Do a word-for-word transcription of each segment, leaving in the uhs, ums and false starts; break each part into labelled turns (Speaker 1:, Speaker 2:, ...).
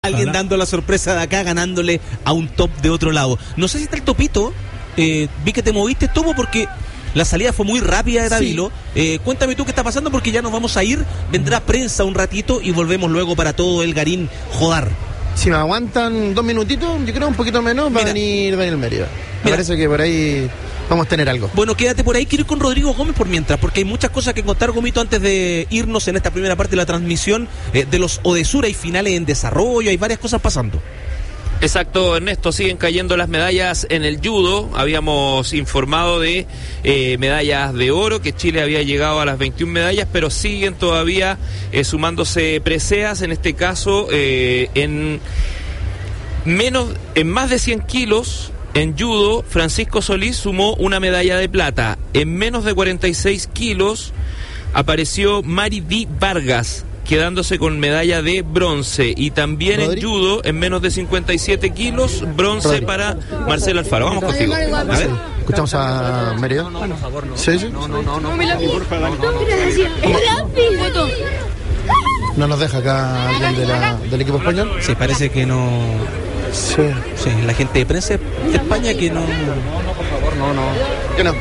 Speaker 1: Alguien
Speaker 2: Ojalá.
Speaker 1: dando la sorpresa de acá, ganándole a un top de otro lado. No sé si está el topito. Eh, vi que te moviste, Topo, porque la salida fue muy rápida de Davilo. Sí. Eh, cuéntame tú qué está pasando, porque ya nos vamos a ir. Vendrá prensa un ratito y volvemos luego para todo el Garín Jodar.
Speaker 3: Si me aguantan dos minutitos, yo creo un poquito menos, va a venir Daniel Mérida. Me Mira. parece que por ahí vamos a tener algo.
Speaker 1: Bueno, quédate por ahí. Quiero ir con Rodrigo Gómez por mientras, porque hay muchas cosas que contar, Gomito, antes de irnos en esta primera parte de la transmisión eh, de los Odesur. Hay finales en desarrollo, hay varias cosas pasando.
Speaker 4: Exacto, Ernesto, siguen cayendo las medallas en el judo. Habíamos informado de eh, medallas de oro, que Chile había llegado a las veintiuna medallas, pero siguen todavía eh, sumándose preseas, en este caso eh, en menos, en más de cien kilos. En judo, Francisco Solís sumó una medalla de plata. En menos de cuarenta y seis kilos apareció Mari Di Vargas, quedándose con medalla de bronce. Y también Rodri. En judo, en menos de cincuenta y siete kilos, bronce Rodri. Para Marcelo Alfaro. Vamos contigo. A ver.
Speaker 3: Escuchamos a Mérida.
Speaker 5: No, por favor, no.
Speaker 3: ¿Sí, sí?
Speaker 5: No, no, no. No,
Speaker 3: no, no nos deja acá alguien de la, del equipo español.
Speaker 1: Sí, parece que no.
Speaker 3: Sí.
Speaker 1: Sí, la gente de prensa de España que no.
Speaker 5: No, no, por favor, no, no.
Speaker 3: ¿Qué no?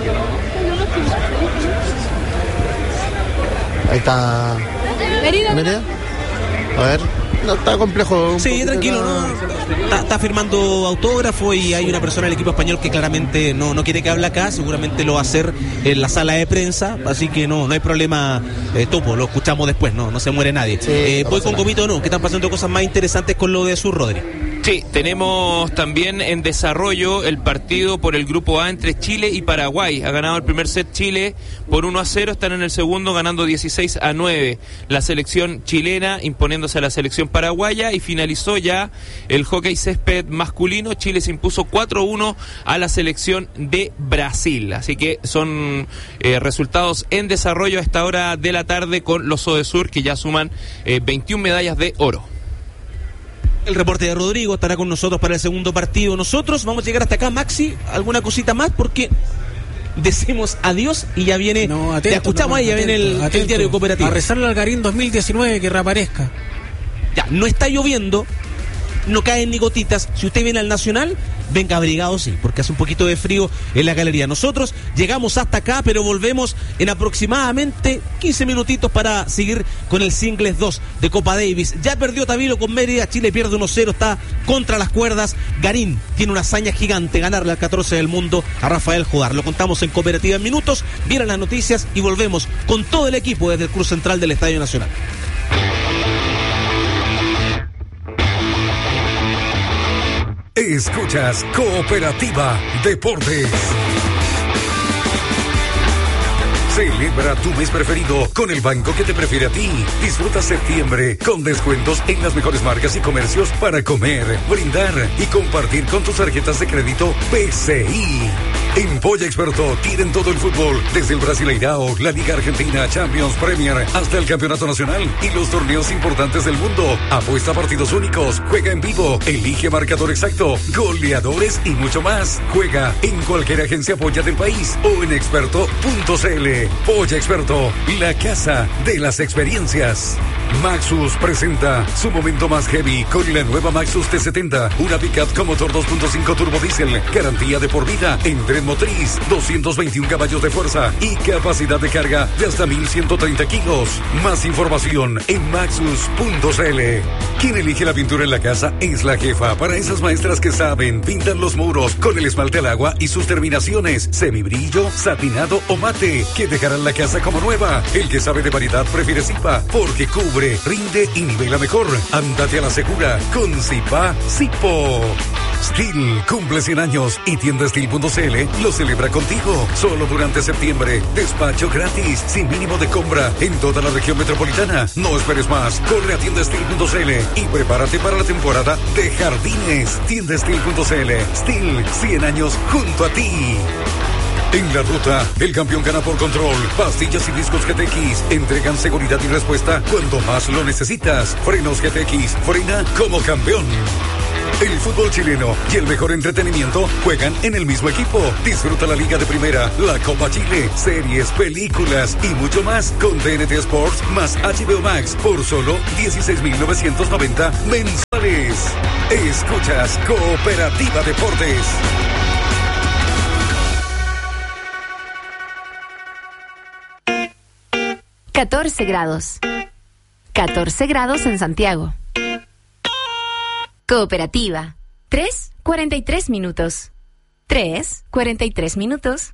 Speaker 3: Ahí está. Mérida. A ver. No, está complejo.
Speaker 1: Sí, tranquilo, ¿no? Está, está firmando autógrafo y hay una persona del equipo español que claramente no, no quiere que hable acá. Seguramente lo va a hacer en la sala de prensa. Así que no, no hay problema, eh, Topo. Lo escuchamos después, no, no se muere nadie.
Speaker 3: Sí,
Speaker 1: eh,
Speaker 3: no
Speaker 1: voy con Gomito, no, que están pasando cosas más interesantes con lo de su Rodri.
Speaker 4: Sí, tenemos también en desarrollo el partido por el grupo A entre Chile y Paraguay. Ha ganado el primer set Chile por uno a cero, están en el segundo ganando dieciséis a nueve. La selección chilena imponiéndose a la selección paraguaya, y finalizó ya el hockey césped masculino. Chile se impuso cuatro a uno a la selección de Brasil. Así que son eh, resultados en desarrollo a esta hora de la tarde con los Odesur, que ya suman eh, veintiuna medallas de oro.
Speaker 1: El reporte de Rodrigo estará con nosotros para el segundo partido. Nosotros vamos a llegar hasta acá. Maxi, ¿alguna cosita más? Porque decimos adiós y ya viene.
Speaker 2: No, atento,
Speaker 1: te escuchamos
Speaker 2: no,
Speaker 1: ahí, ya
Speaker 2: atento,
Speaker 1: viene el,
Speaker 2: atento,
Speaker 1: el diario cooperativo.
Speaker 2: A rezarle al Garín dos mil diecinueve que reaparezca.
Speaker 1: Ya, no está lloviendo, no caen ni gotitas. Si usted viene al Nacional, venga abrigado, sí, porque hace un poquito de frío en la galería. Nosotros llegamos hasta acá, pero volvemos en aproximadamente quince minutitos para seguir con el Singles dos de Copa Davis. Ya perdió Davilo con Mérida, Chile pierde uno cero, está contra las cuerdas. Garín tiene una hazaña gigante, ganarle al catorce del mundo a Rafael Jodar. Lo contamos en Cooperativa en minutos, vienen las noticias y volvemos con todo el equipo desde el Club Central del Estadio Nacional.
Speaker 6: Escuchas Cooperativa Deportes. Celebra tu mes preferido con el banco que te prefiere a ti. Disfruta septiembre con descuentos en las mejores marcas y comercios para comer, brindar y compartir con tus tarjetas de crédito B C I. En Polla Experto tienen todo el fútbol, desde el Brasileirao, la Liga Argentina, Champions, Premier, hasta el Campeonato Nacional y los torneos importantes del mundo. Apuesta a partidos únicos, juega en vivo, elige marcador exacto, goleadores y mucho más. Juega en cualquier agencia Polla del país o en experto punto c l. Polla Experto, la casa de las experiencias. Maxus presenta su momento más heavy con la nueva Maxus T setenta, una pickup con motor dos punto cinco turbo diésel, garantía de por vida en tren motriz, doscientos veintiún caballos de fuerza y capacidad de carga de hasta mil ciento treinta kilos. Más información en maxus punto c l. Quien elige la pintura en la casa es la jefa. Para esas maestras que saben, pintan los muros con el esmalte al agua y sus terminaciones, semibrillo, satinado o mate, que dejarán la casa como nueva. El que sabe de variedad prefiere Zipa, porque cubre, rinde y nivela mejor. Ándate a la segura con Zipa Zipo. Steel cumple cien años y tienda steel punto c l lo celebra contigo. Solo durante septiembre. Despacho gratis, sin mínimo de compra en toda la región metropolitana. No esperes más. Corre a tienda steel punto c l y prepárate para la temporada de jardines. tienda steel punto c l. Steel, cien años junto a ti. En la ruta, el campeón gana por control. Pastillas y discos G T X entregan seguridad y respuesta cuando más lo necesitas. Frenos G T X, frena como campeón. El fútbol chileno y el mejor entretenimiento juegan en el mismo equipo. Disfruta la Liga de Primera, la Copa Chile, series, películas y mucho más con T N T Sports más H B O Max por solo dieciséis mil novecientos noventa mensuales. González. Escuchas Cooperativa Deportes.
Speaker 5: catorce grados. catorce grados en Santiago. Cooperativa. tres, cuarenta y tres minutos. tres, cuarenta y tres minutos.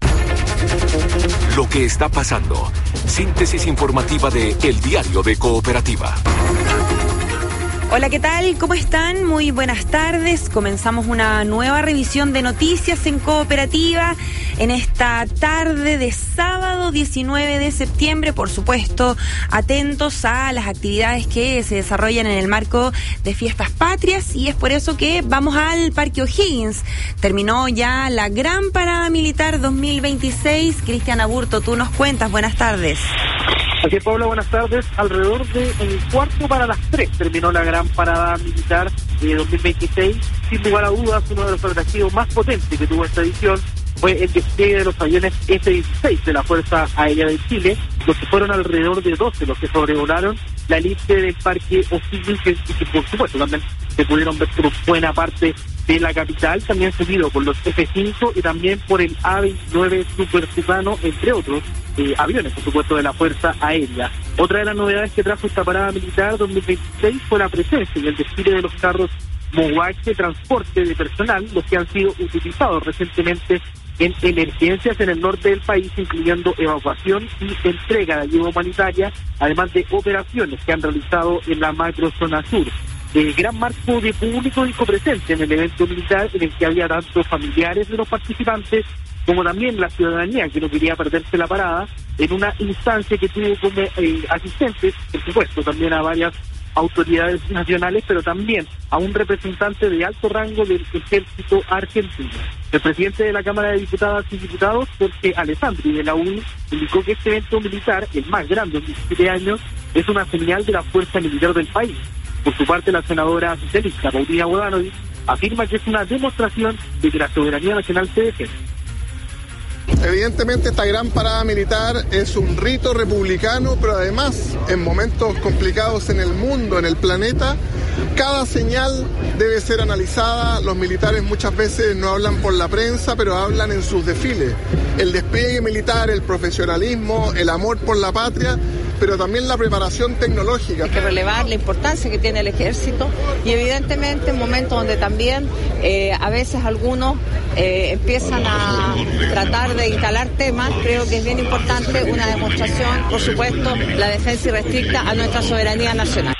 Speaker 7: Lo que está pasando. Síntesis informativa de El Diario de Cooperativa.
Speaker 8: Hola, ¿qué tal? ¿Cómo están? Muy buenas tardes. Comenzamos una nueva revisión de noticias en Cooperativa en esta tarde de sábado diecinueve de septiembre. Por supuesto, atentos a las actividades que se desarrollan en el marco de Fiestas Patrias, y es por eso que vamos al Parque O'Higgins. Terminó ya la Gran Parada Militar dos mil veintiséis. Cristian Aburto, tú nos cuentas. Buenas tardes.
Speaker 9: Aquí, Paula, buenas tardes. Alrededor de el cuarto para las tres terminó la Gran Parada Militar de dos mil veintiséis. Sin lugar a dudas, uno de los atractivos más potentes que tuvo esta edición fue el despliegue de los aviones F dieciséis de la Fuerza Aérea de Chile, los que fueron alrededor de doce los que sobrevolaron la elipse del Parque O'Higgins, y que por supuesto también se pudieron ver por buena parte de la capital, también seguido por los F cinco y también por el A veintinueve Super Tucano, entre otros eh, aviones, por supuesto, de la Fuerza Aérea. Otra de las novedades que trajo esta parada militar dos mil veintiséis fue la presencia y el desfile de los carros Mowach de transporte de personal, los que han sido utilizados recientemente en emergencias en el norte del país, incluyendo evacuación y entrega de ayuda humanitaria, además de operaciones que han realizado en la macrozona sur. El gran marco de público dijo presente en el evento militar, en el que había tanto familiares de los participantes como también la ciudadanía que no quería perderse la parada, en una instancia que tuvo como eh, asistentes, por supuesto, también a varias autoridades nacionales, pero también a un representante de alto rango del ejército argentino. El presidente de la Cámara de Diputadas y Diputados, Jorge Alessandri, de la U I, indicó que este evento militar, el más grande en diecisiete años, es una señal de la fuerza militar del país. Por su parte, la senadora socialista Paulina Bodanovich afirma que es una demostración de que la soberanía nacional se defiende.
Speaker 10: Evidentemente esta gran parada militar es un rito republicano, pero además en momentos complicados en el mundo, en el planeta, cada señal debe ser analizada. Los militares muchas veces no hablan por la prensa, pero hablan en sus desfiles. El despliegue militar, el profesionalismo, el amor por la patria, pero también la preparación tecnológica.
Speaker 11: Hay que relevar la importancia que tiene el ejército y evidentemente en momentos donde también eh, a veces algunos eh, empiezan a tratar de instalar temas, creo que es bien importante una demostración, por supuesto, la defensa irrestricta a nuestra soberanía nacional.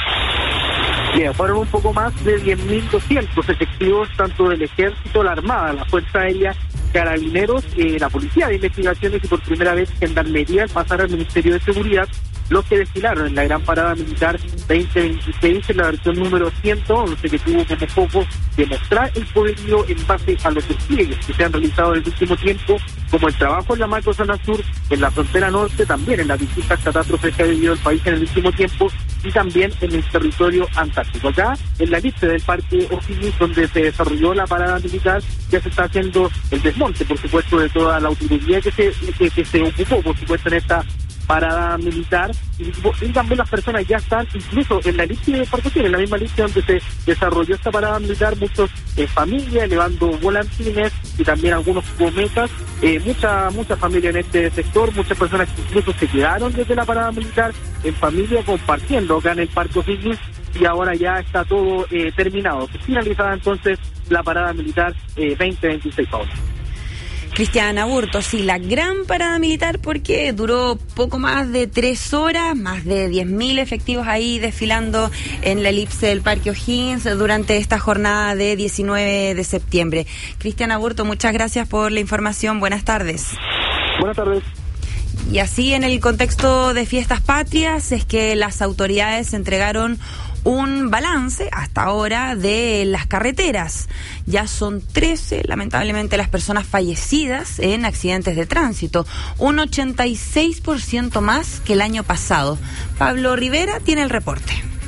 Speaker 9: Bien, fueron un poco más de diez mil doscientos efectivos, tanto del Ejército, la Armada, la Fuerza Aérea, Carabineros, eh, la Policía de Investigaciones y por primera vez Gendarmería, al pasar al Ministerio de Seguridad, los que desfilaron en la Gran Parada Militar veinte veintiséis en la versión número ciento once, que tuvo como foco demostrar el poderío en base a los despliegues que se han realizado en el último tiempo, como el trabajo en la macrozona sur, en la frontera norte, también en las distintas catástrofes que ha vivido el país en el último tiempo y también en el territorio antártico. Acá, en la elipse del Parque O'Higgins, donde se desarrolló la parada militar, ya se está haciendo el desmonte, por supuesto, de toda la utilería que se, que, que se ocupó, por supuesto, en esta parada militar, y, y también las personas ya están incluso en la elipse de Parque O'Higgins, en la misma elipse donde se desarrolló esta parada militar, muchos eh, familias elevando volantines y también algunos cometas, eh, mucha mucha familia en este sector, muchas personas que incluso se quedaron desde la parada militar en familia compartiendo acá en el Parque O'Higgins, y ahora ya está todo eh, terminado. Finalizada entonces la parada militar eh, veinte veintiséis, Paola.
Speaker 8: Cristian Aburto, sí, la gran parada militar, porque duró poco más de tres horas, más de diez mil efectivos ahí desfilando en la elipse del Parque O'Higgins durante esta jornada de diecinueve de septiembre. Cristian Aburto, muchas gracias por la información. Buenas tardes.
Speaker 9: Buenas tardes.
Speaker 8: Y así, en el contexto de Fiestas Patrias, es que las autoridades entregaron un balance hasta ahora de las carreteras. Ya son trece, lamentablemente, las personas fallecidas en accidentes de tránsito, un ochenta y seis por ciento más que el año pasado. Pablo Rivera tiene el reporte.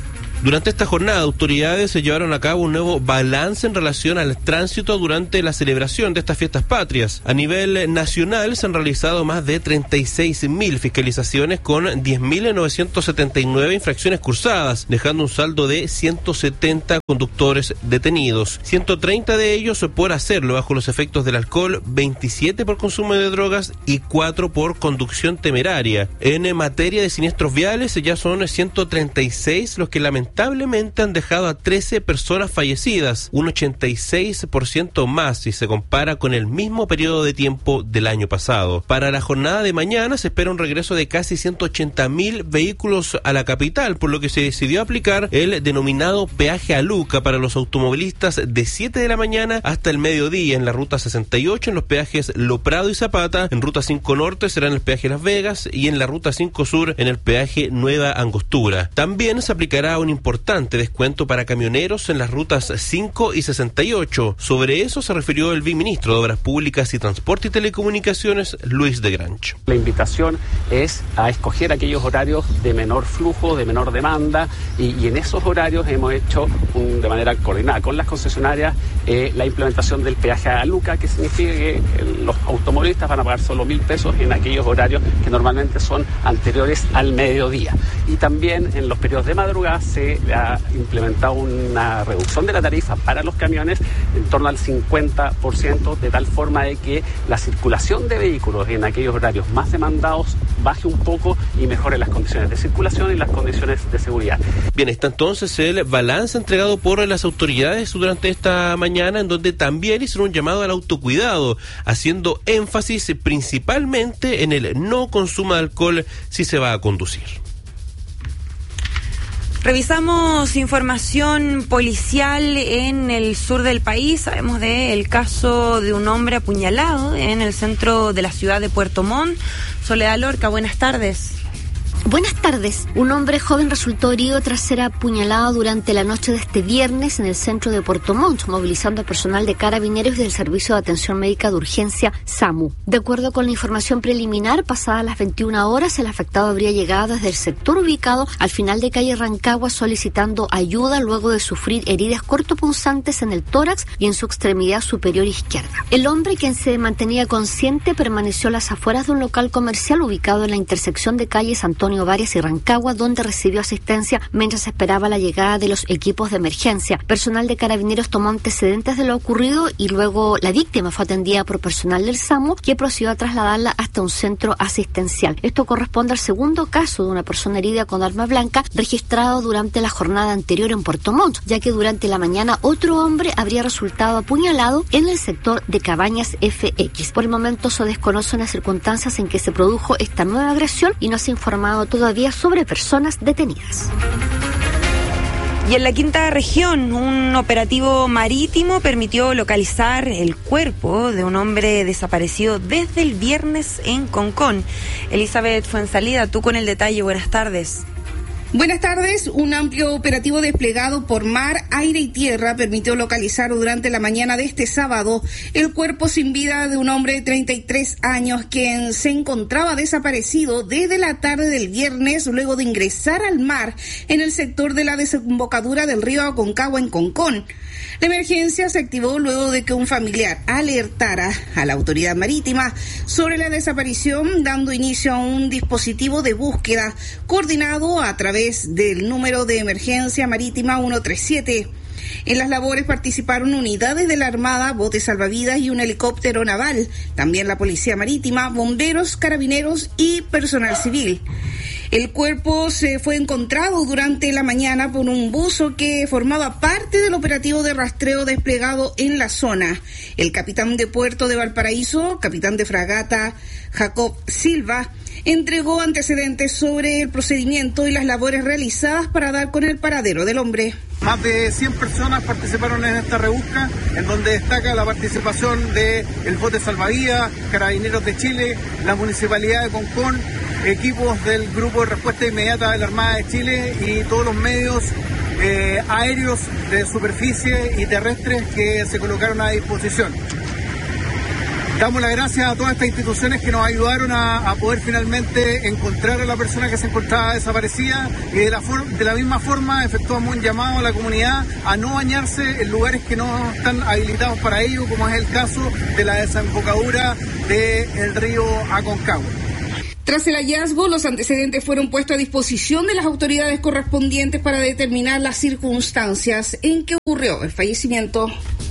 Speaker 12: Durante esta jornada, autoridades se llevaron a cabo un nuevo balance en relación al tránsito durante la celebración de estas fiestas patrias. A nivel nacional se han realizado más de treinta y seis mil fiscalizaciones con diez mil novecientas setenta y nueve infracciones cursadas, dejando un saldo de ciento setenta conductores detenidos. ciento treinta de ellos por hacerlo bajo los efectos del alcohol, veintisiete por consumo de drogas y cuatro por conducción temeraria. En materia de siniestros viales ya son ciento treinta y seis los que lamentablemente Lamentablemente han dejado a trece personas fallecidas, un ochenta y seis por ciento más si se compara con el mismo periodo de tiempo del año pasado. Para la jornada de mañana se espera un regreso de casi ciento ochenta mil vehículos a la capital, por lo que se decidió aplicar el denominado peaje a Luca para los automovilistas de siete de la mañana hasta el mediodía en la ruta sesenta y ocho, en los peajes Lo Prado y Zapata, en ruta cinco Norte será en el peaje Las Vegas y en la ruta cinco Sur en el peaje Nueva Angostura. También se aplicará un importante descuento para camioneros en las rutas cinco y sesenta y ocho. Sobre eso se refirió el viceministro de Obras Públicas y Transporte y Telecomunicaciones, Luis de Grancho.
Speaker 13: La invitación es a escoger aquellos horarios de menor flujo, de menor demanda, y, y en esos horarios hemos hecho un, de manera coordinada con las concesionarias eh, la implementación del peaje a Luca, que significa que eh, los automovilistas van a pagar solo mil pesos en aquellos horarios que normalmente son anteriores al mediodía. Y también en los periodos de madrugada se ha implementado una reducción de la tarifa para los camiones en torno al cincuenta por ciento, de tal forma de que la circulación de vehículos en aquellos horarios más demandados baje un poco y mejore las condiciones de circulación y las condiciones de seguridad.
Speaker 12: Bien, está entonces el balance entregado por las autoridades durante esta mañana, en donde también hicieron un llamado al autocuidado, haciendo énfasis principalmente en el no consumo de alcohol si se va a conducir.
Speaker 8: Revisamos información policial en el sur del país. Sabemos del caso de un hombre apuñalado en el centro de la ciudad de Puerto Montt. Soledad Lorca, buenas tardes.
Speaker 14: Buenas tardes. Un hombre joven resultó herido tras ser apuñalado durante la noche de este viernes en el centro de Puerto Montt, movilizando al personal de Carabineros y del Servicio de Atención Médica de Urgencia, SAMU. De acuerdo con la información preliminar, pasadas las veintiuna horas, el afectado habría llegado desde el sector ubicado al final de calle Rancagua solicitando ayuda luego de sufrir heridas cortopunzantes en el tórax y en su extremidad superior izquierda. El hombre, quien se mantenía consciente, permaneció a las afueras de un local comercial ubicado en la intersección de calles Antonio Varias y Rancagua, donde recibió asistencia mientras esperaba la llegada de los equipos de emergencia. Personal de Carabineros tomó antecedentes de lo ocurrido y luego la víctima fue atendida por personal del SAMU, que procedió a trasladarla hasta un centro asistencial. Esto corresponde al segundo caso de una persona herida con arma blanca registrado durante la jornada anterior en Puerto Montt, ya que durante la mañana otro hombre habría resultado apuñalado en el sector de Cabañas F X. Por el momento se desconocen las circunstancias en que se produjo esta nueva agresión y no se ha informado todavía sobre personas detenidas.
Speaker 8: Y en la quinta región, un operativo marítimo permitió localizar el cuerpo de un hombre desaparecido desde el viernes en Concón. Elizabeth Fuensalida, tú con el detalle, buenas tardes.
Speaker 15: Buenas tardes. Un amplio operativo desplegado por mar, aire y tierra permitió localizar durante la mañana de este sábado el cuerpo sin vida de un hombre de treinta y tres años quien se encontraba desaparecido desde la tarde del viernes luego de ingresar al mar en el sector de la desembocadura del río Aconcagua en Concón. La emergencia se activó luego de que un familiar alertara a la autoridad marítima sobre la desaparición, dando inicio a un dispositivo de búsqueda coordinado a través del número de emergencia marítima ciento treinta y siete. En las labores participaron unidades de la Armada, botes salvavidas y un helicóptero naval, también la Policía Marítima, bomberos, carabineros y personal civil. El cuerpo se fue encontrado durante la mañana por un buzo que formaba parte del operativo de rastreo desplegado en la zona. El capitán de puerto de Valparaíso, capitán de fragata Jacob Silva, entregó antecedentes sobre el procedimiento y las labores realizadas para dar con el paradero del hombre.
Speaker 16: Más de cien personas participaron en esta rebusca, en donde destaca la participación de el bote salvavidas, Carabineros de Chile, la Municipalidad de Concón, equipos del Grupo de Respuesta Inmediata de la Armada de Chile y todos los medios eh, aéreos de superficie y terrestres que se colocaron a disposición. Damos las gracias a todas estas instituciones que nos ayudaron a, a poder finalmente encontrar a la persona que se encontraba desaparecida y de la, for- de la misma forma efectuamos un llamado a la comunidad a no bañarse en lugares que no están habilitados para ello, como es el caso de la desembocadura del río Aconcagua.
Speaker 15: Tras el hallazgo, los antecedentes fueron puestos a disposición de las autoridades correspondientes para determinar las circunstancias en que ocurrió el fallecimiento.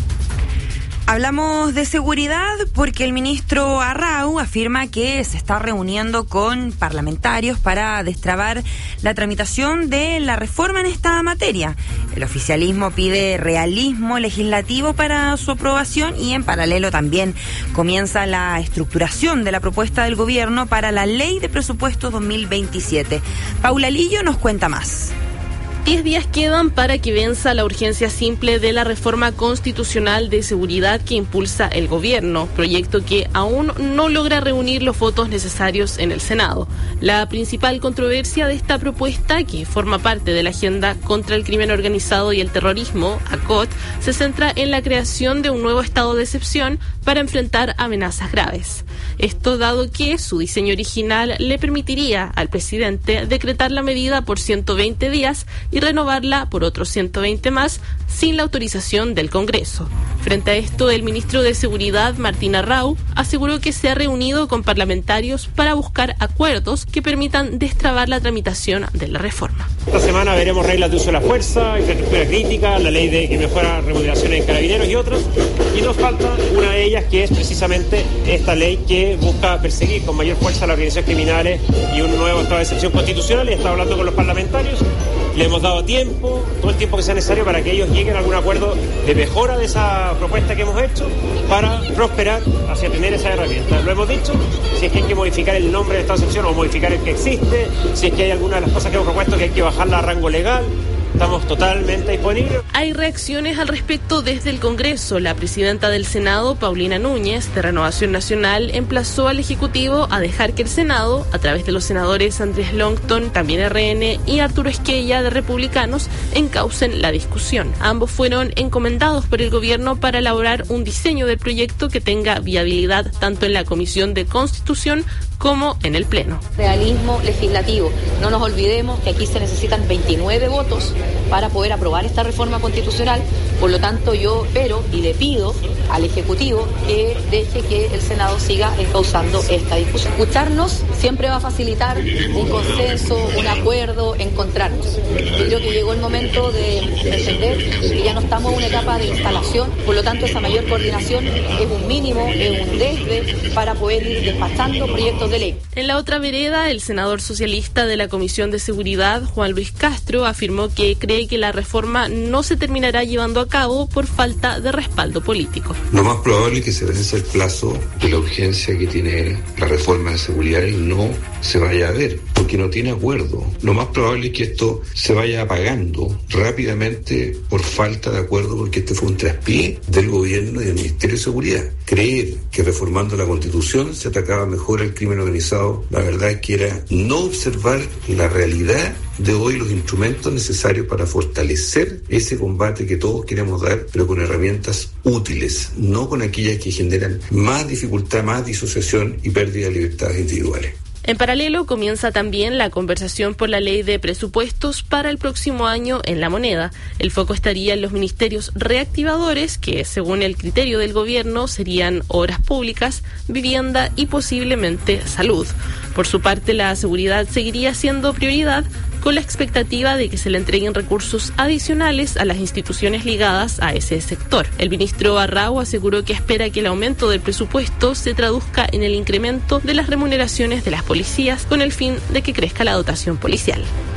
Speaker 8: Hablamos de seguridad porque el ministro Arrau afirma que se está reuniendo con parlamentarios para destrabar la tramitación de la reforma en esta materia. El oficialismo pide realismo legislativo para su aprobación y en paralelo también comienza la estructuración de la propuesta del gobierno para la Ley de Presupuestos dos mil veintisiete. Paula Lillo nos cuenta más.
Speaker 17: Diez días quedan para que venza la urgencia simple de la reforma constitucional de seguridad que impulsa el gobierno, proyecto que aún no logra reunir los votos necesarios en el Senado. La principal controversia de esta propuesta, que forma parte de la Agenda contra el Crimen Organizado y el Terrorismo, A C O T, se centra en la creación de un nuevo estado de excepción para enfrentar amenazas graves. Esto dado que su diseño original le permitiría al presidente decretar la medida por ciento veinte días y renovarla por otros ciento veinte más sin la autorización del Congreso. Frente a esto, el ministro de Seguridad, Martín Arrau, aseguró que se ha reunido con parlamentarios para buscar acuerdos que permitan destrabar la tramitación de la reforma.
Speaker 18: Esta semana veremos reglas de uso de la fuerza, infraestructura crítica, la ley de que mejora remuneraciones en carabineros y otras. Y nos falta una de ellas, que es precisamente esta ley que busca perseguir con mayor fuerza a las organizaciones criminales y un nuevo estado de excepción constitucional. Y está hablando con los parlamentarios. Le hemos dado tiempo, todo el tiempo que sea necesario para que ellos lleguen a algún acuerdo de mejora de esa propuesta que hemos hecho para prosperar hacia tener esa herramienta. Lo hemos dicho, si es que hay que modificar el nombre de estado de excepción o modificar el que existe, si es que hay alguna de las cosas que hemos propuesto que hay que bajarla a rango legal. Estamos totalmente disponibles.
Speaker 17: Hay reacciones al respecto desde el Congreso. La presidenta del Senado, Paulina Núñez, de Renovación Nacional, emplazó al Ejecutivo a dejar que el Senado, a través de los senadores Andrés Longton, también R N, y Arturo Esquella, de Republicanos, encaucen la discusión. Ambos fueron encomendados por el gobierno para elaborar un diseño del proyecto que tenga viabilidad tanto en la Comisión de Constitución como en el Pleno.
Speaker 19: Realismo legislativo. No nos olvidemos que aquí se necesitan veintinueve votos para poder aprobar esta reforma constitucional. Por lo tanto, yo espero y le pido al Ejecutivo que deje que el Senado siga encauzando esta discusión. Escucharnos siempre va a facilitar un consenso, un acuerdo, encontrarnos. Yo creo que llegó el momento de entender que ya no estamos en una etapa de instalación, por lo tanto esa mayor coordinación es un mínimo, es un desde para poder ir despachando proyectos de ley.
Speaker 17: En la otra vereda, el senador socialista de la Comisión de Seguridad, Juan Luis Castro, afirmó que cree que la reforma no se terminará llevando a cabo por falta de respaldo político.
Speaker 20: Lo más probable es que se vence el plazo de la urgencia que tiene la reforma de seguridad y no se vaya a ver, porque no tiene acuerdo. Lo más probable es que esto se vaya apagando rápidamente por falta de acuerdo, porque este fue un traspié del gobierno y del Ministerio de Seguridad. Creer que reformando la Constitución se atacaba mejor al crimen organizado, la verdad es que era no observar la realidad de hoy, los instrumentos necesarios para fortalecer ese combate que todos queremos dar, pero con herramientas útiles, no con aquellas que generan más dificultad, más disociación y pérdida de libertades individuales.
Speaker 17: En paralelo, comienza también la conversación por la ley de presupuestos para el próximo año en la moneda. El foco estaría en los ministerios reactivadores, que según el criterio del gobierno serían obras públicas, vivienda y posiblemente salud. Por su parte, la seguridad seguiría siendo prioridad, con la expectativa de que se le entreguen recursos adicionales a las instituciones ligadas a ese sector. El ministro Arrau aseguró que espera que el aumento del presupuesto se traduzca en el incremento de las remuneraciones de las policías, con el fin de que crezca la dotación policial.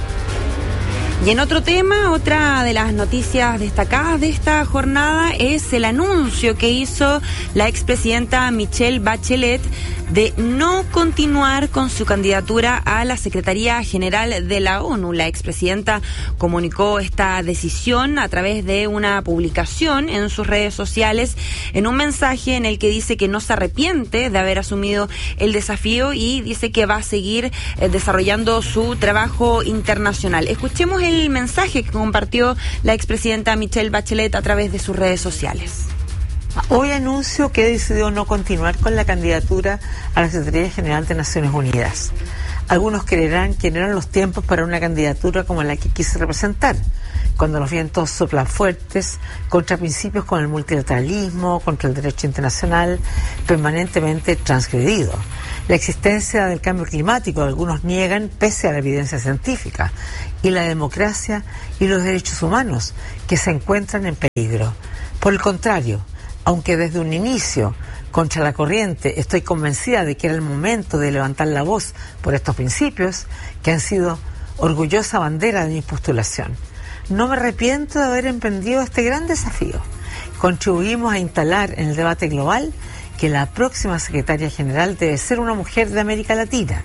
Speaker 8: Y en otro tema, otra de las noticias destacadas de esta jornada es el anuncio que hizo la expresidenta Michelle Bachelet de no continuar con su candidatura a la Secretaría General de la ONU. La expresidenta comunicó esta decisión a través de una publicación en sus redes sociales, en un mensaje en el que dice que no se arrepiente de haber asumido el desafío y dice que va a seguir eh, desarrollando su trabajo internacional. Escuchemos el mensaje que compartió la expresidenta Michelle Bachelet a través de sus redes sociales.
Speaker 21: Hoy anuncio que he decidido no continuar con la candidatura a la Secretaría General de Naciones Unidas. Algunos creerán que no eran los tiempos para una candidatura como la que quise representar, cuando los vientos soplan fuertes contra principios como el multilateralismo, contra el derecho internacional permanentemente transgredido. La existencia del cambio climático algunos niegan pese a la evidencia científica, y la democracia y los derechos humanos que se encuentran en peligro. Por el contrario, aunque desde un inicio contra la corriente estoy convencida de que era el momento de levantar la voz por estos principios que han sido orgullosa bandera de mi postulación. No me arrepiento de haber emprendido este gran desafío. Contribuimos a instalar en el debate global que la próxima secretaria general debe ser una mujer de América Latina,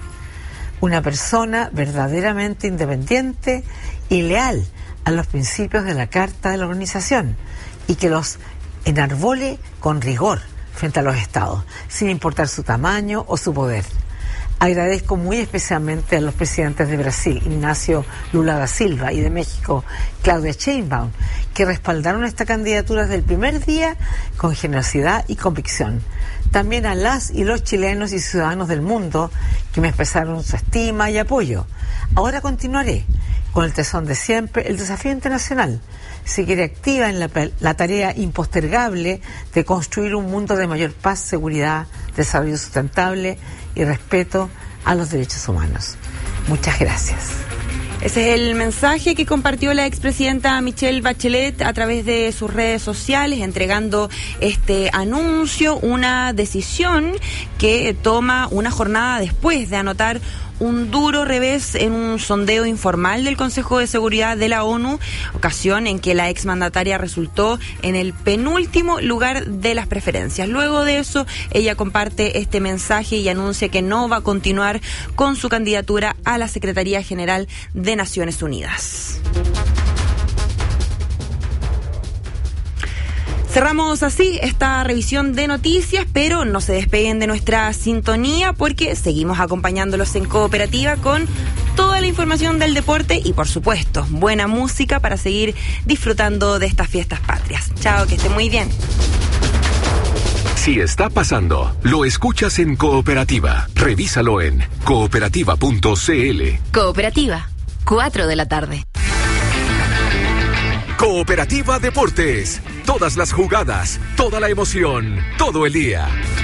Speaker 21: una persona verdaderamente independiente y leal a los principios de la Carta de la Organización y que los enarbole con rigor frente a los estados, sin importar su tamaño o su poder. Agradezco muy especialmente a los presidentes de Brasil, Ignacio Lula da Silva, y de México, Claudia Sheinbaum, que respaldaron esta candidatura desde el primer día con generosidad y convicción. También a las y los chilenos y ciudadanos del mundo que me expresaron su estima y apoyo. Ahora continuaré con el tesón de siempre, el desafío internacional. Seguiré activa en la, la tarea impostergable de construir un mundo de mayor paz, seguridad, desarrollo sustentable y respeto a los derechos humanos. Muchas gracias.
Speaker 8: Ese es el mensaje que compartió la expresidenta Michelle Bachelet a través de sus redes sociales, entregando este anuncio, una decisión que toma una jornada después de anotar un duro revés en un sondeo informal del Consejo de Seguridad de la ONU, ocasión en que la exmandataria resultó en el penúltimo lugar de las preferencias. Luego de eso, ella comparte este mensaje y anuncia que no va a continuar con su candidatura a la Secretaría General de Naciones Unidas. Cerramos así esta revisión de noticias, pero no se despeguen de nuestra sintonía porque seguimos acompañándolos en Cooperativa con toda la información del deporte y, por supuesto, buena música para seguir disfrutando de estas fiestas patrias. Chao, que esté muy bien.
Speaker 7: Si está pasando, lo escuchas en Cooperativa. Revísalo en cooperativa punto c l.
Speaker 5: Cooperativa, cuatro de la tarde.
Speaker 7: Cooperativa Deportes. Todas las jugadas, toda la emoción, todo el día.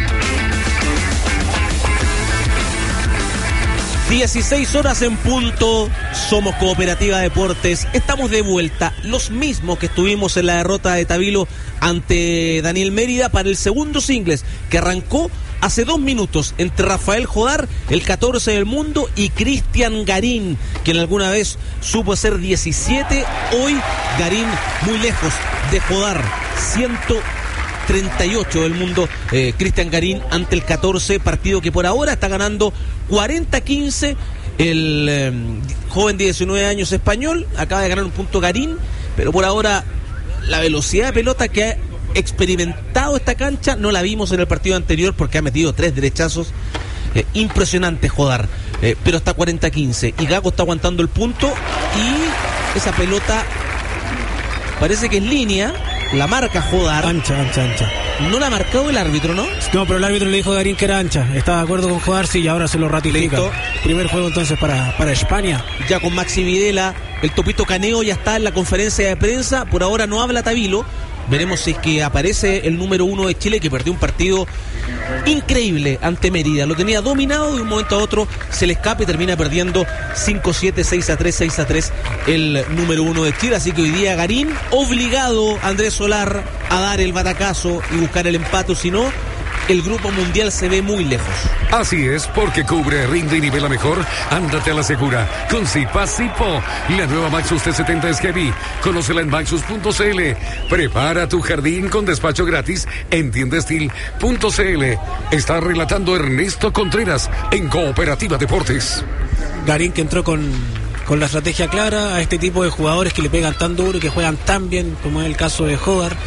Speaker 1: dieciséis horas en punto, somos Cooperativa Deportes, estamos de vuelta, los mismos que estuvimos en la derrota de Tabilo ante Daniel Mérida para el segundo singles, que arrancó hace dos minutos entre Rafael Jodar, el catorce del mundo, y Cristian Garín, quien alguna vez supo ser diecisiete, hoy Garín muy lejos de Jodar, ciento treinta y ocho del mundo, eh, Cristian Garín ante el catorce, partido que por ahora está ganando cuarenta a quince, el eh, joven de diecinueve años español, acaba de ganar un punto Garín, pero por ahora la velocidad de pelota que ha experimentado esta cancha no la vimos en el partido anterior porque ha metido tres derechazos, eh, impresionante Jodar, eh, pero está cuarenta a quince y Gago está aguantando el punto y esa pelota parece que es línea, la marca Jodar.
Speaker 2: Ancha, ancha, ancha.
Speaker 1: No la ha marcado el árbitro, ¿no?
Speaker 2: No, pero el árbitro le dijo a Garín que era ancha. Estaba de acuerdo con Jodar, sí, y ahora se lo ratifica.
Speaker 1: Listo.
Speaker 2: Primer juego entonces para, para España.
Speaker 1: Ya con Maxi Videla, el Topito Caneo ya está en la conferencia de prensa. Por ahora no habla Tabilo. Veremos si es que aparece el número uno de Chile, que perdió un partido increíble ante Mérida. Lo tenía dominado, de un momento a otro se le escapa y termina perdiendo cinco siete, seis a tres, seis a tres el número uno de Chile. Así que hoy día Garín, obligado Andrés Solar a dar el batacazo y buscar el empate, si no, el grupo mundial se ve muy lejos.
Speaker 6: Así es, porque cubre, rinde y nivela mejor. Ándate a la segura con Zipa Zipo. La nueva Maxus T setenta es Heavy. Conócela en maxus punto c l. Prepara tu jardín con despacho gratis en tiendestil punto c l. Está relatando Ernesto Contreras en Cooperativa Deportes.
Speaker 2: Garín, que entró con, con la estrategia clara a este tipo de jugadores que le pegan tan duro y que juegan tan bien, como es el caso de Jodar.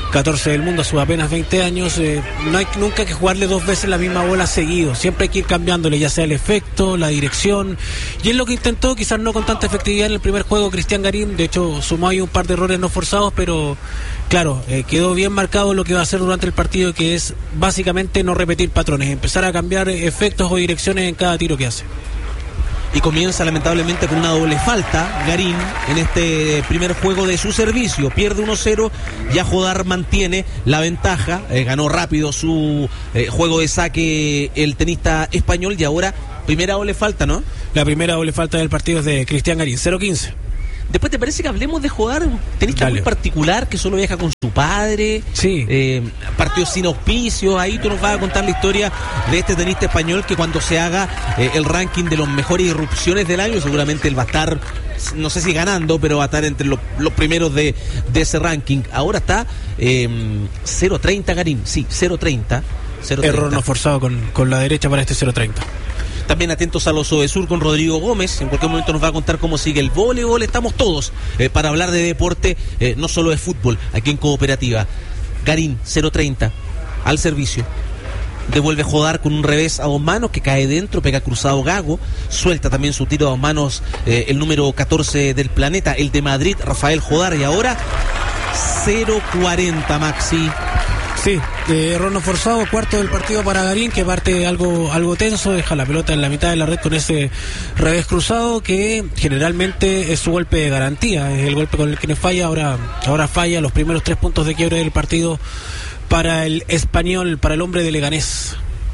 Speaker 2: catorce del mundo a sus apenas veinte años. Eh, no hay nunca que jugarle dos veces la misma bola seguido, siempre hay que ir cambiándole, ya sea el efecto, la dirección, y es lo que intentó, quizás no con tanta efectividad en el primer juego Cristian Garín. De hecho sumó ahí un par de errores no forzados, pero claro, eh, quedó bien marcado lo que va a hacer durante el partido, que es básicamente no repetir patrones, empezar a cambiar efectos o direcciones en cada tiro que hace.
Speaker 1: Y comienza lamentablemente con una doble falta Garín en este primer juego de su servicio. Pierde uno cero, ya Jodar mantiene la ventaja, eh, ganó rápido su eh, juego de saque el tenista español, y ahora primera doble falta, ¿no?
Speaker 2: La primera doble falta del partido es de Cristian Garín, cero quince.
Speaker 1: Después, ¿te parece que hablemos de Jodar? Un tenista
Speaker 2: Dale.
Speaker 1: muy particular que solo viaja con su padre.
Speaker 2: Sí.
Speaker 1: Eh, partidos sin auspicios. Ahí tú nos vas a contar la historia de este tenista español que cuando se haga eh, el ranking de las mejores irrupciones del año, seguramente él va a estar, no sé si ganando, pero va a estar entre los, los primeros de, de ese ranking. Ahora está eh, cero treinta Garín. Sí, cero treinta.
Speaker 2: Error no forzado con, con la derecha para este cero treinta.
Speaker 1: También atentos a los Odesur con Rodrigo Gómez. En cualquier momento nos va a contar cómo sigue el voleibol. Estamos todos eh, para hablar de deporte, eh, no solo de fútbol, aquí en Cooperativa. Garín, cero treinta, al servicio. Devuelve Jodar con un revés a dos manos que cae dentro, pega cruzado Gago. Suelta también su tiro a dos manos eh, el número catorce del planeta, el de Madrid, Rafael Jodar. Y ahora cero cuarenta, Maxi.
Speaker 2: Sí, eh, error no forzado, cuarto del partido para Garín, que parte algo algo tenso, deja la pelota en la mitad de la red con ese revés cruzado que generalmente es su golpe de garantía, es el golpe con el que no falla, ahora, ahora falla los primeros tres puntos de quiebre del partido para el español, para el hombre de Leganés.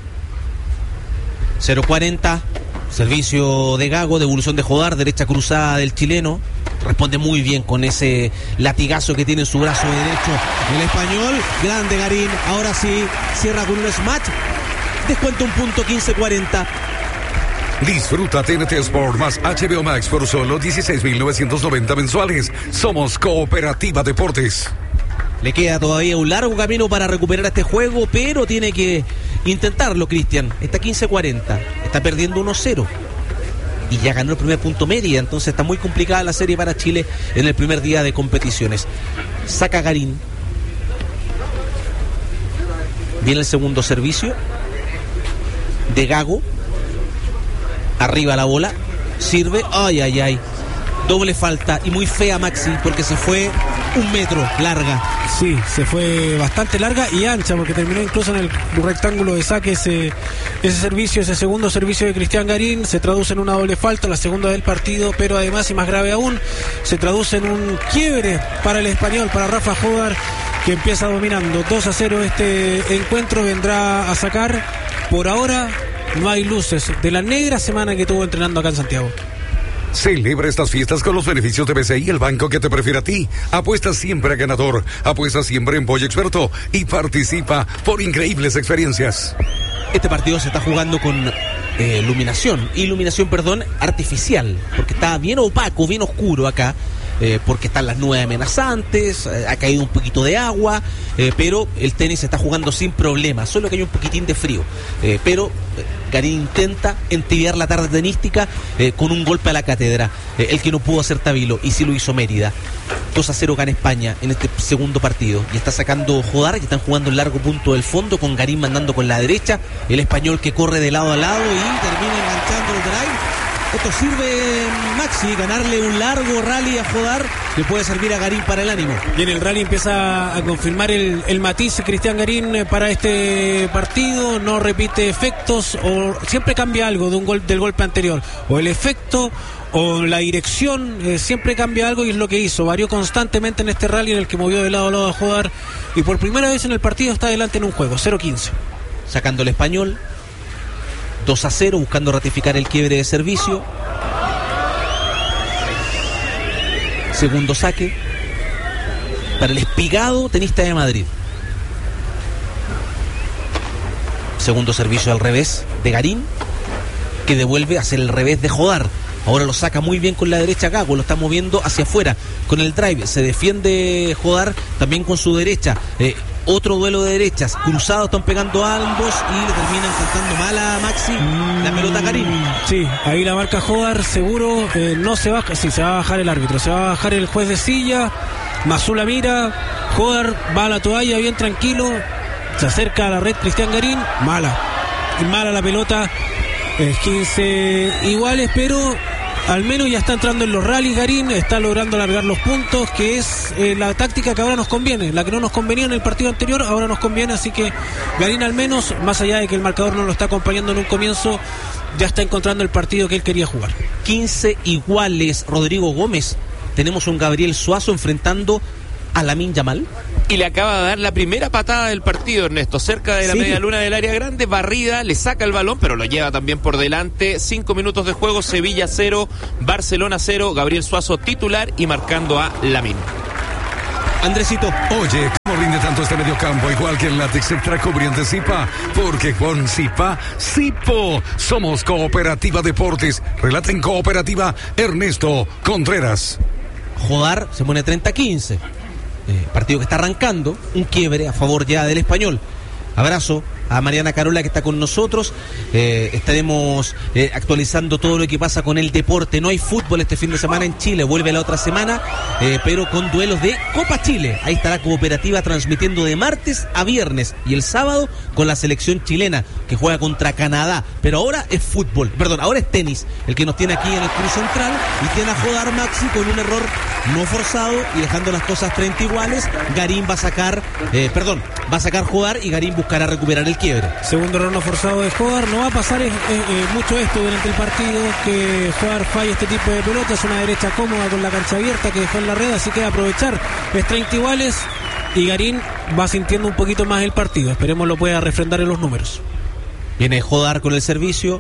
Speaker 1: cero cuarenta, servicio de Gago, devolución de Jodar, derecha cruzada del chileno. Responde muy bien con ese latigazo que tiene en su brazo derecho el español. Grande Garín, ahora sí, cierra con un smash. Descuenta un punto, quince cuarenta.
Speaker 6: Disfruta T N T Sport más H B O Max por solo dieciséis mil novecientos noventa mensuales. Somos Cooperativa Deportes.
Speaker 1: Le queda todavía un largo camino para recuperar este juego, pero tiene que intentarlo, Cristian. Está quince cuarenta, está perdiendo uno cero. Y ya ganó el primer punto media, entonces está muy complicada la serie para Chile en el primer día de competiciones. Saca Garín. Viene el segundo servicio de Gago. Arriba la bola. Sirve. Ay, ay, ay. Doble falta y muy fea, Maxi, porque se fue un metro larga.
Speaker 2: Sí, se fue bastante larga y ancha, porque terminó incluso en el rectángulo de saque ese, ese servicio, ese segundo servicio de Cristian Garín. Se traduce en una doble falta, la segunda del partido, pero además, y más grave aún, se traduce en un quiebre para el español, para Rafa Jodar, que empieza dominando dos a cero este encuentro. Vendrá a sacar, por ahora no hay luces de la negra semana que tuvo entrenando acá en Santiago.
Speaker 6: Celebra estas fiestas con los beneficios de B C I, el banco que te prefiere a ti. Apuesta siempre a ganador, apuesta siempre en Pollo Experto y participa por increíbles experiencias.
Speaker 1: Este partido se está jugando con eh, iluminación, iluminación, perdón, artificial, porque está bien opaco, bien oscuro acá. Eh, porque están las nubes amenazantes, eh, ha caído un poquito de agua, eh, pero el tenis se está jugando sin problema, solo que hay un poquitín de frío, eh, pero eh, Garín intenta entibiar la tarde tenística eh, con un golpe a la cátedra, eh, el que no pudo hacer Tabilo, y sí lo hizo Mérida. Dos a cero gana España en este segundo partido, y está sacando Jodar, y están jugando el largo punto del fondo, con Garín mandando con la derecha, el español que corre de lado a lado y termina enganchando el drive. Esto sirve, Maxi, ganarle un largo rally a Jodar, que puede servir a Garín para el ánimo.
Speaker 2: Y en el rally empieza a confirmar el, el matiz Cristian Garín para este partido. No repite efectos, o siempre cambia algo de un gol, del golpe anterior, o el efecto o la dirección, eh, siempre cambia algo, y es lo que hizo. Varió constantemente en este rally en el que movió de lado a lado a Jodar, y por primera vez en el partido está adelante en un juego, cero quince.
Speaker 1: Sacando el español, dos a cero, buscando ratificar el quiebre de servicio. Segundo saque para el espigado tenista de Madrid. Segundo servicio al revés de Garín, que devuelve a hacer el revés de Jodar. Ahora lo saca muy bien con la derecha Gago, lo está moviendo hacia afuera con el drive. Se defiende Jodar también con su derecha. Eh, otro duelo de derechas, cruzados, están pegando a ambos y le terminan cantando mal a Maxi la pelota a Garín.
Speaker 2: Sí, ahí la marca Jodar, seguro, eh, no se baja, sí, se va a bajar el árbitro, se va a bajar el juez de silla. Mazula mira, Jodar va a la toalla bien tranquilo, se acerca a la red Cristian Garín, mala, mala la pelota, es quince iguales, pero al menos ya está entrando en los rallies Garín, está logrando alargar los puntos, que es eh, la táctica que ahora nos conviene, la que no nos convenía en el partido anterior, ahora nos conviene, así que Garín al menos, más allá de que el marcador no lo está acompañando en un comienzo, ya está encontrando el partido que él quería jugar.
Speaker 1: quince iguales, Rodrigo Gómez, tenemos un Gabriel Suazo enfrentando a Lamine Yamal.
Speaker 4: Y le acaba de dar la primera patada del partido, Ernesto, cerca de la
Speaker 1: Sí.
Speaker 4: media luna del área grande, barrida, le saca el balón, pero lo lleva también por delante. Cinco minutos de juego, Sevilla cero, Barcelona cero, Gabriel Suazo titular y marcando a Lamine.
Speaker 1: Andresito.
Speaker 6: Oye, ¿cómo rinde tanto este mediocampo? Igual que el látex extra cubriente Zipa. Porque con Zipa, Zipo. Somos Cooperativa Deportes. Relata en Cooperativa Ernesto Contreras.
Speaker 1: Jodar se pone treinta a quince. Eh, partido que está arrancando, un quiebre a favor ya del Español. Abrazo a Mariana Carola que está con nosotros. Eh, estaremos eh, actualizando todo lo que pasa con el deporte. No hay fútbol este fin de semana en Chile, vuelve la otra semana, eh, pero con duelos de Copa Chile. Ahí estará Cooperativa transmitiendo de martes a viernes y el sábado con la selección chilena que juega contra Canadá. Pero ahora es fútbol, perdón, ahora es tenis el que nos tiene aquí en el Cruz Central y tiene a Jodar Maxi con un error no forzado y dejando las cosas treinta iguales. Garín va a sacar, eh, perdón, va a sacar Jodar y Garín buscará recuperar el quiebre.
Speaker 2: Segundo error no forzado de Jodar. No va a pasar eh, eh, mucho esto durante el partido, que Jodar falle este tipo de pelotas. Una derecha cómoda con la cancha abierta que dejó en la red, así que aprovechar. Es treinta iguales y Garín va sintiendo un poquito más el partido. Esperemos lo pueda refrendar en los números.
Speaker 1: Viene Jodar con el servicio,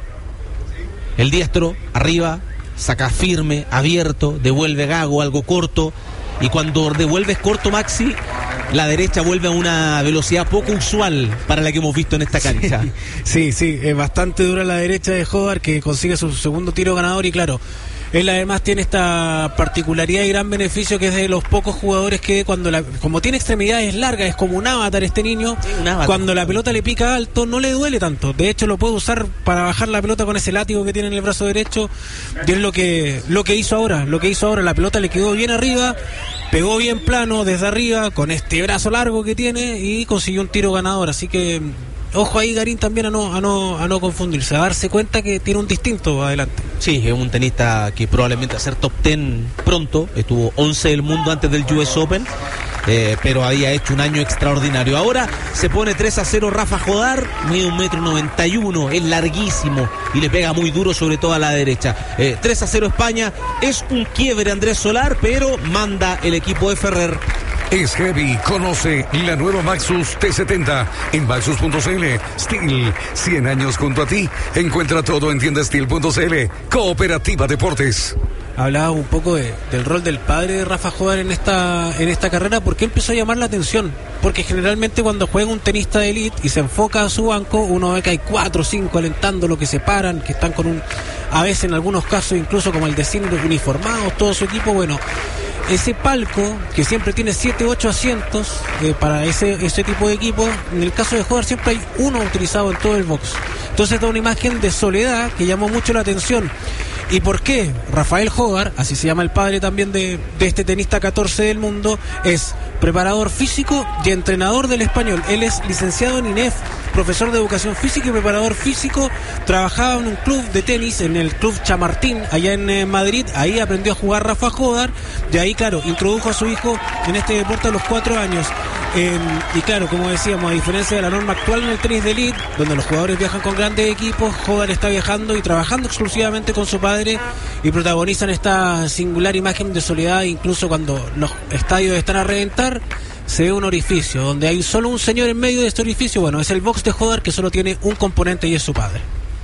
Speaker 1: el diestro arriba, saca firme, abierto, devuelve Gago, algo corto, y cuando devuelves corto, Maxi, la derecha vuelve a una velocidad poco usual para la que hemos visto en esta cancha.
Speaker 2: Sí, sí, es bastante dura la derecha de Jodar, que consigue su segundo tiro ganador, y claro, él además tiene esta particularidad y gran beneficio que es de los pocos jugadores que cuando la, como tiene extremidades largas, es como un avatar este niño,
Speaker 1: sí, un avatar.
Speaker 2: Cuando la pelota le pica alto no le duele tanto, de hecho lo puede usar para bajar la pelota con ese látigo que tiene en el brazo derecho, y es lo que, lo que hizo ahora, lo que hizo ahora, la pelota le quedó bien arriba, pegó bien plano desde arriba con este brazo largo que tiene y consiguió un tiro ganador, así que ojo ahí Garín también a no, a no, a no confundirse, a darse cuenta que tiene un distinto adelante.
Speaker 1: Sí, es un tenista que probablemente va a ser top diez pronto, estuvo once del mundo antes del U S Open, eh, pero había hecho un año extraordinario. Ahora se pone tres a cero Rafa Jodar, mide un metro noventa y uno, es larguísimo y le pega muy duro sobre todo a la derecha. Eh, tres a cero España, es un quiebre Andrés Solar, pero manda el equipo de Ferrer.
Speaker 6: Es heavy. Conoce la nueva Maxus T setenta en maxus punto c l. Steel, cien años junto a ti. Encuentra todo en tienda steel punto c l. Cooperativa Deportes.
Speaker 2: Hablaba un poco de, del rol del padre de Rafa Jodar en esta en esta carrera. ¿Por qué empezó a llamar la atención? Porque generalmente cuando juega un tenista de elite y se enfoca a su banco, uno ve que hay cuatro o cinco alentando, lo que se paran, que están con un, a veces en algunos casos incluso como el de cine, uniformados, todo su equipo. Bueno, ese palco que siempre tiene siete ocho asientos eh, para ese ese tipo de equipo, en el caso de Jodar siempre hay uno utilizado en todo el box. Entonces da una imagen de soledad que llamó mucho la atención. ¿Y por qué? Rafael Jodar, así se llama el padre también de, de este tenista catorce del mundo, es preparador físico y entrenador del Español. Él es licenciado en I N E F, profesor de educación física y preparador físico. Trabajaba en un club de tenis, en el Club Chamartín, allá en eh, Madrid. Ahí aprendió a jugar Rafa Jodar. De ahí, claro, introdujo a su hijo en este deporte a los cuatro años. Eh, y claro, como decíamos, a diferencia de la norma actual en el tenis de elite, donde los jugadores viajan con grandes equipos, Jodar está viajando y trabajando exclusivamente con su padre y protagonizan esta singular imagen de soledad. Incluso cuando los estadios están a reventar, se ve un orificio donde hay solo un señor en medio de este orificio. Bueno, es el box de Jodar, que solo tiene un componente y es su padre.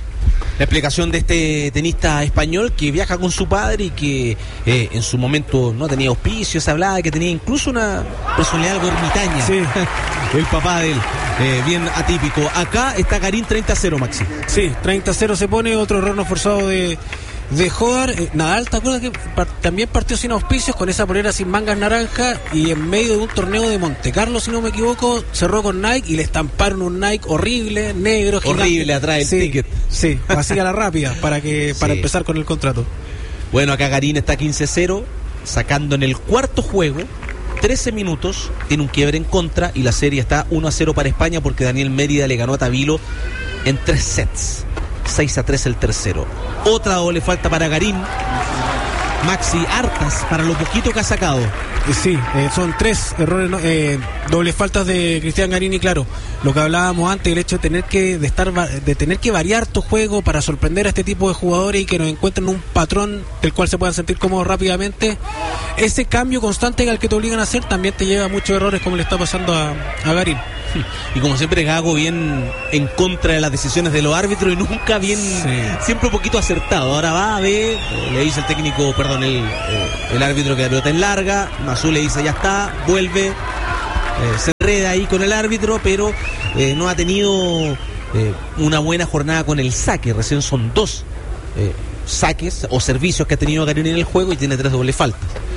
Speaker 1: La explicación de este tenista español que viaja con su padre y que eh, en su momento no tenía auspicio, se hablaba de que tenía incluso una personalidad algo ermitaña.
Speaker 2: Sí.
Speaker 1: El papá de él, eh, bien atípico. Acá está Garín treinta a cero, Maxi.
Speaker 2: Sí, treinta a cero se pone, otro error no forzado de, de Jodar. Eh, Nadal, ¿te acuerdas que par- también partió sin auspicios, con esa polera sin mangas naranja, y en medio de un torneo de Monte Carlo, si no me equivoco, cerró con Nike y le estamparon un Nike horrible, negro,
Speaker 1: horrible
Speaker 2: gigante.
Speaker 1: atrás el
Speaker 2: sí,
Speaker 1: ticket.
Speaker 2: Sí, así a la rápida para que para
Speaker 1: Sí.
Speaker 2: empezar con el contrato.
Speaker 1: Bueno, acá Garín está quince a cero, sacando en el cuarto juego trece minutos, tiene un quiebre en contra y la serie está uno a cero para España porque Daniel Mérida le ganó a Tavilo en tres sets. seis a tres el tercero. Otra doble falta para Garín. Maxi, hartas para lo poquito que ha sacado.
Speaker 2: Sí, eh, son tres errores, eh, dobles faltas de Cristian Garín y claro, lo que hablábamos antes, el hecho de tener que de estar de tener que variar tu juego para sorprender a este tipo de jugadores y que nos encuentren un patrón del cual se puedan sentir cómodos rápidamente. Ese cambio constante al que te obligan a hacer también te lleva a muchos errores como le está pasando a, a Garín.
Speaker 1: Y como siempre Gago bien en contra de las decisiones de los árbitros y nunca bien, sí. siempre un poquito acertado. Ahora va a ver, le dice el técnico, perdón, el, eh, el árbitro que la pelota es larga, Mazú le dice ya está, vuelve, eh, se enreda ahí con el árbitro, pero eh, no ha tenido eh, una buena jornada con el saque. Recién son dos eh, saques o servicios que ha tenido Garín en el juego y tiene tres dobles faltas.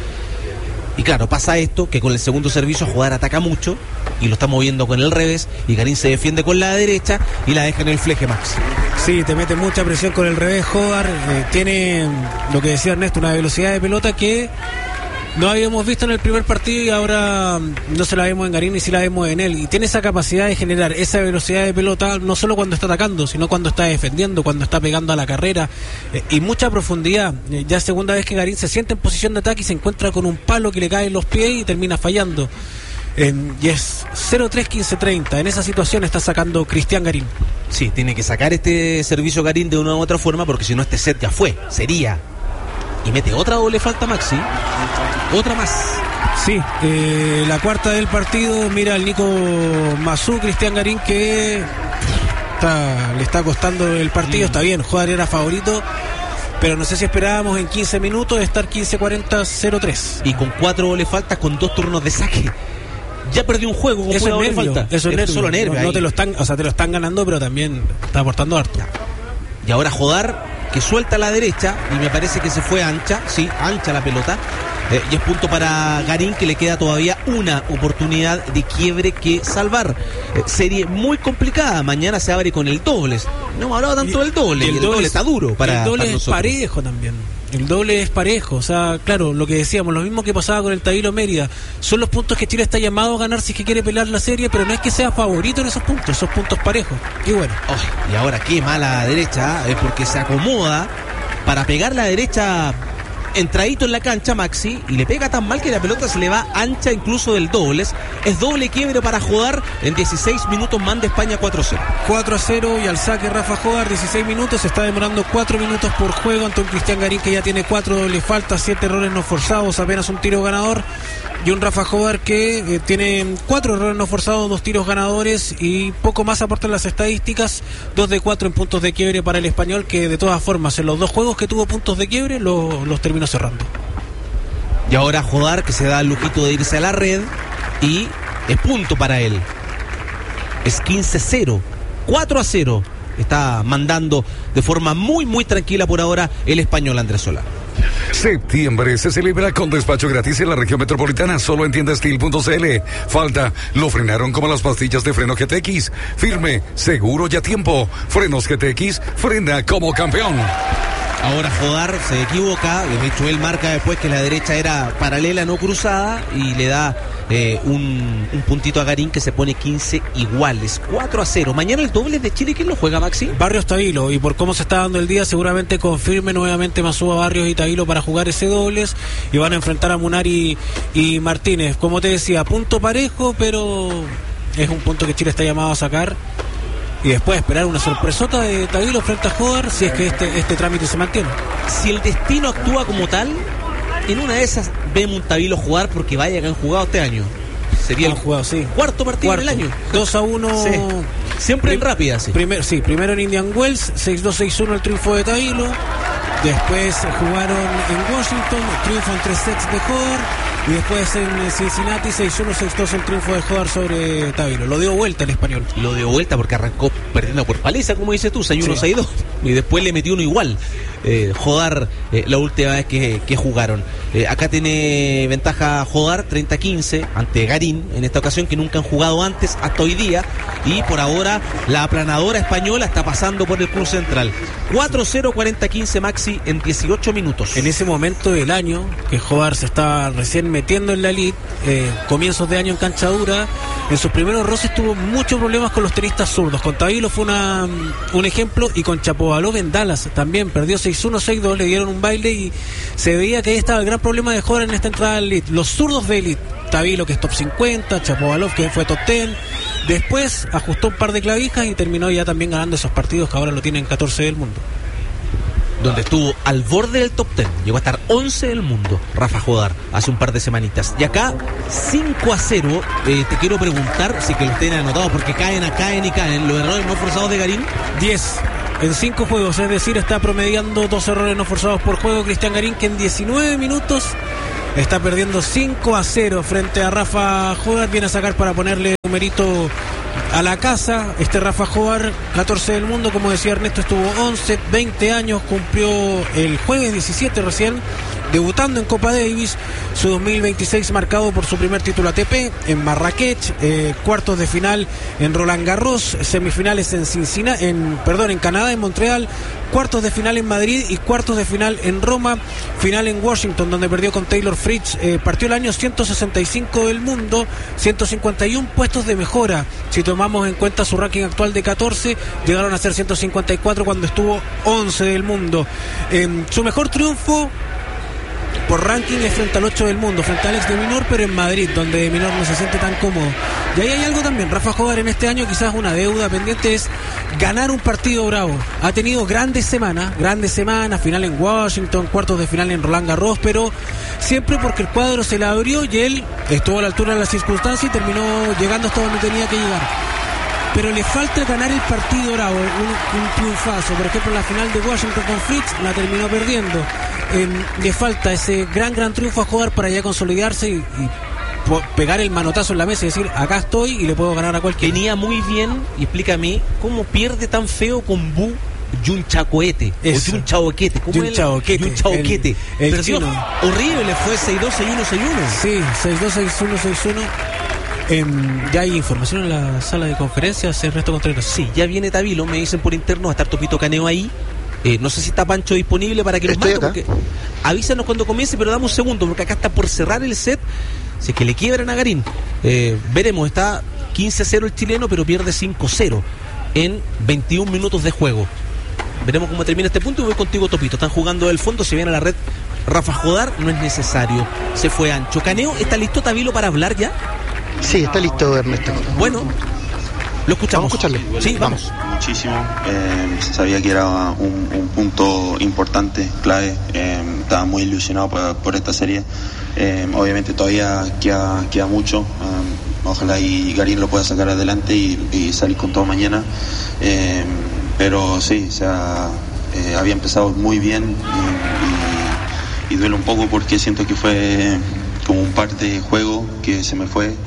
Speaker 1: Y claro, pasa esto, que con el segundo servicio Jodar ataca mucho y lo está moviendo con el revés y Garín se defiende con la derecha y la deja en el fleje Max.
Speaker 2: Sí, te mete mucha presión con el revés Jodar, eh, tiene lo que decía Ernesto, una velocidad de pelota que no habíamos visto en el primer partido y ahora no se la vemos en Garín ni si la vemos en él. Y tiene esa capacidad de generar esa velocidad de pelota no solo cuando está atacando, sino cuando está defendiendo, cuando está pegando a la carrera. Eh, y mucha profundidad. Eh, ya segunda vez que Garín se siente en posición de ataque y se encuentra con un palo que le cae en los pies y termina fallando. Eh, y es cero tres quince treinta. En esa situación está sacando Cristian Garín.
Speaker 1: Sí, tiene que sacar este servicio Garín de una u otra forma porque si no este set ya fue, sería. Y mete otra doble falta Maxi. Otra más.
Speaker 2: Sí, eh, la cuarta del partido. Mira al Nico Mazú, Cristian Garín que está, le está costando el partido. Mm. Está bien, Jodar era favorito, pero no sé si esperábamos en quince minutos estar quince cuarenta cero tres.
Speaker 1: Y con cuatro dobles faltas, con dos turnos de saque. Ya perdió un juego con
Speaker 2: eso
Speaker 1: una doble
Speaker 2: nervio,
Speaker 1: falta.
Speaker 2: Eso es, es solo nervio. No, no te lo están, o sea, te lo están ganando, pero también está aportando harto.
Speaker 1: Y ahora Jodar, que suelta a la derecha y me parece que se fue ancha, sí, ancha la pelota, eh, y es punto para Garín, que le queda todavía una oportunidad de quiebre que salvar. Eh, serie muy complicada, mañana se abre con el dobles. No hemos hablado tanto y, del doble, y el, y el doble, doble está duro para,
Speaker 2: el doble
Speaker 1: para
Speaker 2: es
Speaker 1: nosotros.
Speaker 2: Parejo también. El doble es parejo, o sea, claro, lo que decíamos, lo mismo que pasaba con el Tavilo Mérida, son los puntos que Chile está llamado a ganar si es que quiere pelear la serie, pero no es que sea favorito en esos puntos, esos puntos parejos. Y bueno.
Speaker 1: Oh, y ahora qué mala derecha, es porque se acomoda para pegar la derecha entradito en la cancha Maxi y le pega tan mal que la pelota se le va ancha incluso del dobles. Es doble quiebre para Jodar en dieciséis minutos, manda España cuatro a cero.
Speaker 2: cuatro a cero y al saque Rafa Jodar, dieciséis minutos, se está demorando cuatro minutos por juego ante un Cristian Garín que ya tiene cuatro dobles faltas, siete errores no forzados, apenas un tiro ganador, y un Rafa Jodar que eh, tiene cuatro errores no forzados, dos tiros ganadores y poco más aportan las estadísticas, dos de cuatro en puntos de quiebre para el español, que de todas formas en los dos juegos que tuvo puntos de quiebre lo, los terminó cerrando.
Speaker 1: Y ahora Jodar, que se da el lujito de irse a la red y es punto para él. Es quince a cero, cuatro a cero. Está mandando de forma muy muy tranquila por ahora el español Andrés Solá.
Speaker 6: Septiembre se celebra con despacho gratis en la región metropolitana, solo en tienda steel punto c l. Falta, lo frenaron como las pastillas de freno G T X. Firme, seguro y a tiempo. Frenos G T X, frena como campeón.
Speaker 1: Ahora Jodar se equivoca, de hecho él marca después que la derecha era paralela, no cruzada, y le da eh, un, un puntito a Garín que se pone quince iguales, cuatro a cero. Mañana el doble de Chile, ¿quién lo juega, Maxi?
Speaker 2: Barrios Tavilo, y por cómo se está dando el día seguramente confirme nuevamente Mazú a Barrios y Tavilo para jugar ese dobles, y van a enfrentar a Munari y Martínez. Como te decía, punto parejo, pero es un punto que Chile está llamado a sacar. Y después esperar una sorpresota de Tavilo frente a Jodar si es que este, este trámite se mantiene.
Speaker 1: Si el destino actúa como tal, en una de esas vemos un Tavilo jugar porque vaya que han jugado este año. Sería
Speaker 2: han
Speaker 1: el
Speaker 2: jugado, sí.
Speaker 1: cuarto partido
Speaker 2: cuarto.
Speaker 1: del año.
Speaker 2: dos a uno.
Speaker 1: Sí. Siempre Prim- en rápida, sí.
Speaker 2: Primer, sí, primero en Indian Wells, seis dos seis uno el triunfo de Tavilo. Después jugaron en Washington, triunfo en tres sets de Jodar. Y después en Cincinnati, seis uno seis dos el triunfo de Jodar sobre Tavilo. Lo dio vuelta el español.
Speaker 1: Lo dio vuelta porque arrancó perdiendo por paliza, como dices tú, seis uno seis dos. Y después le metió uno igual. Eh, Jodar, eh, la última vez que, que jugaron. Eh, acá tiene ventaja Jodar, treinta a quince, ante Garín, en esta ocasión, que nunca han jugado antes, hasta hoy día. Y por ahora, la aplanadora española está pasando por el Club Central. cuatro cero, cuarenta a quince, Maxi, en dieciocho minutos.
Speaker 2: En ese momento del año, que Jodar se está recién metiendo en la elite, eh, comienzos de año en cancha dura. En sus primeros roces tuvo muchos problemas con los tenistas zurdos. Con Tabilo fue una, un ejemplo, y con Chapovalov en Dallas también perdió seis uno, seis dos, le dieron un baile y se veía que ahí estaba el gran problema de Joder en esta entrada al elite. Los zurdos de elite, Tabilo que es top cincuenta, Chapovalov que fue top diez, después ajustó un par de clavijas y terminó ya también ganando esos partidos que ahora lo tienen catorce del mundo.
Speaker 1: Donde estuvo al borde del top diez, llegó a estar once del mundo Rafa Jodar hace un par de semanitas. Y acá cinco a cero, eh, te quiero preguntar si que lo tienen anotado, porque caen, a caen y caen los errores no forzados de Garín.
Speaker 2: diez en cinco juegos, es decir, está promediando dos errores no forzados por juego Cristian Garín, que en diecinueve minutos está perdiendo cinco a cero frente a Rafa Jodar. Viene a sacar para ponerle numerito a la casa. Este Rafa Jodar, catorce del mundo, como decía Ernesto, estuvo once, veinte años, cumplió el jueves diecisiete recién, debutando en Copa Davis, su dos mil veintiséis marcado por su primer título A T P en Marrakech, eh, cuartos de final en Roland Garros, semifinales en Cincinnati, en, perdón, en Canadá, en Montreal, cuartos de final en Madrid y cuartos de final en Roma, final en Washington, donde perdió con Taylor Fritz. Eh, partió el año ciento sesenta y cinco del mundo, ciento cincuenta y uno puestos de mejora. Si tomamos en cuenta su ranking actual de catorce, llegaron a ser ciento cincuenta y cuatro cuando estuvo once del mundo. Eh, su mejor triunfo por ranking es frente al ocho del mundo, frente a Alex de Minor, pero en Madrid, donde de Minor no se siente tan cómodo. Y ahí hay algo también, Rafa Jodar en este año quizás una deuda pendiente es ganar un partido bravo. Ha tenido grandes semanas, grandes semanas, final en Washington, cuartos de final en Roland Garros, pero siempre porque el cuadro se le abrió y él estuvo a la altura de las circunstancias y terminó llegando hasta donde tenía que llegar. Pero le falta ganar el partido bravo, un, un triunfazo. Por ejemplo, en la final de Washington con Fritz la terminó perdiendo. Eh, le falta ese gran, gran triunfo a jugar para ya consolidarse y, y po- pegar el manotazo en la mesa y decir, acá estoy y le puedo ganar a cualquiera.
Speaker 1: Venía muy bien, y explícame, ¿cómo pierde tan feo con Bu Yunchacoete? O Yunchaoquete, ¿cómo es?
Speaker 2: Yunchaoquete.
Speaker 1: Yunchaoquete.
Speaker 2: El, el
Speaker 1: Perdió
Speaker 2: chino.
Speaker 1: horrible, fue seis dos, seis uno, seis uno.
Speaker 2: Sí, seis dos, seis uno, seis uno. Eh, ya hay información en la sala de conferencias, Ernesto Contreras.
Speaker 1: Sí, ya viene Tabilo, me dicen por interno, va a estar Topito Caneo ahí. Eh, no sé si está Pancho disponible para que nos mande, porque avísanos cuando comience, pero dame un segundo, porque acá está por cerrar el set. Si es que le quiebran a Garín, eh, veremos, está quince a cero el chileno, pero pierde cinco cero en veintiún minutos de juego. Veremos cómo termina este punto y voy contigo, Topito. Están jugando del fondo, se viene a la red Rafa Jodar, no es necesario, se fue ancho. Caneo, ¿está listo Tabilo para hablar ya?
Speaker 3: Sí, está listo, Ernesto.
Speaker 1: Bueno, lo escuchamos.
Speaker 3: Vamos a escucharle.
Speaker 1: Sí, vamos.
Speaker 22: Muchísimo. Eh, sabía que era un, un punto importante, clave. Eh, estaba muy ilusionado por, por esta serie. Eh, obviamente todavía queda, queda mucho. Eh, ojalá y Garín lo pueda sacar adelante y, y salir con todo mañana. Eh, pero sí, o sea, eh, había empezado muy bien y, y, y duele un poco porque siento que fue como un par de juego que se me fue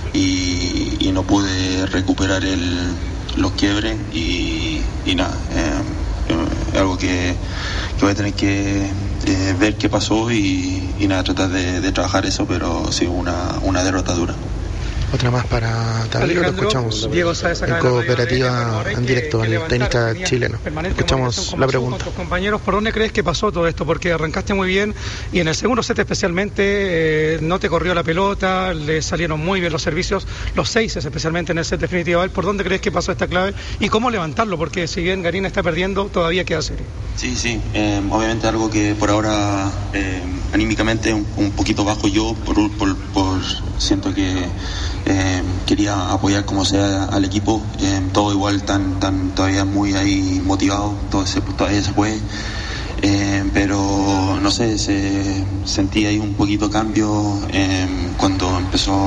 Speaker 22: y, y no pude recuperar el, los quiebres y, y nada, eh, eh, algo que, que voy a tener que eh, ver qué pasó y, y nada, tratar de, de trabajar eso, pero sí, una, una derrota dura.
Speaker 3: Otra más para Tabilo, lo escuchamos
Speaker 23: Diego Sáez,
Speaker 3: en cooperativa en directo, el tenista chileno. Escuchamos la pregunta.
Speaker 23: Con tus compañeros, ¿por dónde crees que pasó todo esto? Porque arrancaste muy bien y en el segundo set especialmente eh, no te corrió la pelota, le salieron muy bien los servicios, los seis especialmente en el set definitivo. ¿Por dónde crees que pasó esta clave y cómo levantarlo? Porque si bien Garín está perdiendo, todavía queda serie.
Speaker 22: Sí, sí, eh, obviamente algo que por ahora eh, anímicamente un, un poquito bajo yo, por, por, por siento que Eh, quería apoyar como sea al equipo, eh, todo igual tan, tan todavía muy ahí motivado, todo se, todavía se puede, eh, pero no sé, se, sentí ahí un poquito cambio eh, cuando empezó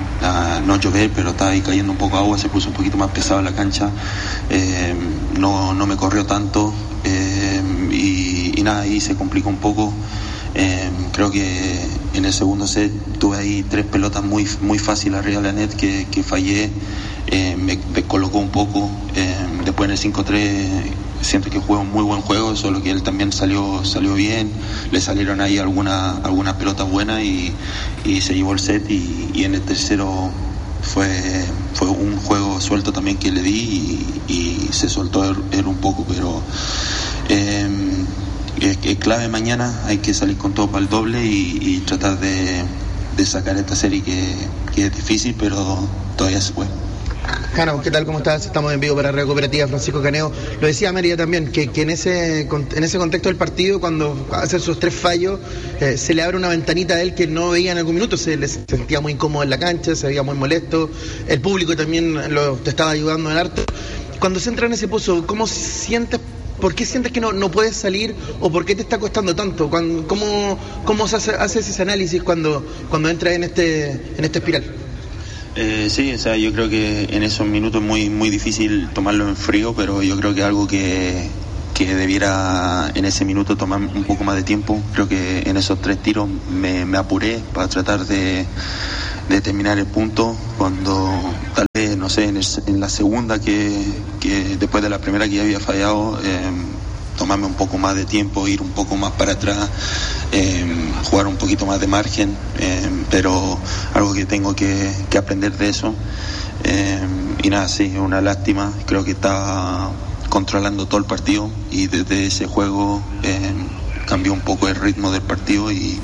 Speaker 22: a no llover, pero estaba ahí cayendo un poco agua, se puso un poquito más pesado la cancha, eh, no, no me corrió tanto eh, y, y nada, ahí se complicó un poco. Eh, creo que en el segundo set tuve ahí tres pelotas muy muy fáciles arriba de la net que, que fallé, eh, me, me colocó un poco, eh, después en el cinco tres siento que juega un muy buen juego, solo que él también salió salió bien, le salieron ahí algunas algunas pelotas buenas y, y se llevó el set y, y en el tercero fue fue un juego suelto también que le di y, y se soltó él, él un poco, pero eh, es, es clave mañana, hay que salir con todo para el doble y, y tratar de, de sacar esta serie que, que es difícil, pero todavía se puede.
Speaker 3: Jano, ¿qué tal? ¿Cómo estás? Estamos en vivo para Radio Cooperativa. Francisco Caneo. Lo decía Mérida también, que, que en ese en ese contexto del partido, cuando hace esos tres fallos, eh, se le abre una ventanita a él que no veía en algún minuto. Se le sentía muy incómodo en la cancha, se veía muy molesto. El público también lo, te estaba ayudando en harto. Cuando se entra en ese pozo, ¿cómo sientes? ¿Por qué sientes que no, no puedes salir o por qué te está costando tanto? Cuando, ¿Cómo, cómo se hace, haces ese análisis cuando, cuando entras en este, en esta espiral?
Speaker 22: Eh, sí, o sea, yo creo que en esos minutos es muy, muy difícil tomarlo en frío, pero yo creo que algo que, que debiera en ese minuto tomar un poco más de tiempo. Creo que en esos tres tiros me, me apuré para tratar de, de terminar el punto, cuando tal vez, no sé, en, el, en la segunda, que, que después de la primera que ya había fallado, eh, tomarme un poco más de tiempo, ir un poco más para atrás, eh, jugar un poquito más de margen, eh, pero algo que tengo que, que aprender de eso. Eh, y nada, sí, una lástima. Creo que estaba controlando todo el partido y desde ese juego eh, cambió un poco el ritmo del partido y,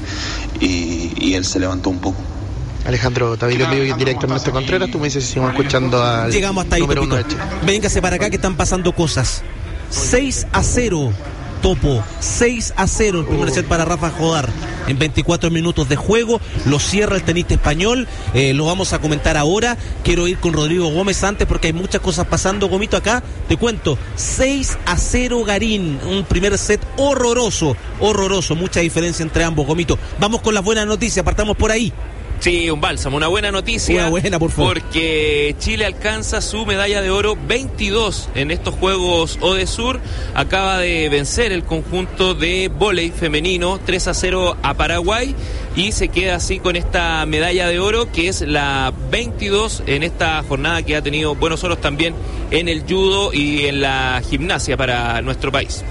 Speaker 22: y, y él se levantó un poco.
Speaker 3: Alejandro Tavillo, en vivo y en directo en Ernesto Contreras. Tú me dices si seguimos escuchando al
Speaker 1: Llegamos hasta ahí,
Speaker 3: número uno
Speaker 1: Topito.
Speaker 3: de Chile.
Speaker 1: Véngase para acá que están pasando cosas. seis a cero, Topo. seis a cero el primer set para Rafa Jodar. En veinticuatro minutos de juego. Lo cierra el tenista español. Eh, lo vamos a comentar ahora. Quiero ir con Rodrigo Gómez antes porque hay muchas cosas pasando. Gomito, acá te cuento. seis a cero Garín. Un primer set horroroso. Horroroso. Mucha diferencia entre ambos, Gomito. Vamos con las buenas noticias. Partamos por ahí.
Speaker 4: Sí, un bálsamo, una buena noticia.
Speaker 1: Una buena, por favor.
Speaker 4: Porque Chile alcanza su medalla de oro veintidós en estos Juegos Odesur. Acaba de vencer el conjunto de vóley femenino tres a cero a Paraguay y se queda así con esta medalla de oro, que es la veintidós en esta jornada, que ha tenido buenos oros también en el judo y en la gimnasia para nuestro país.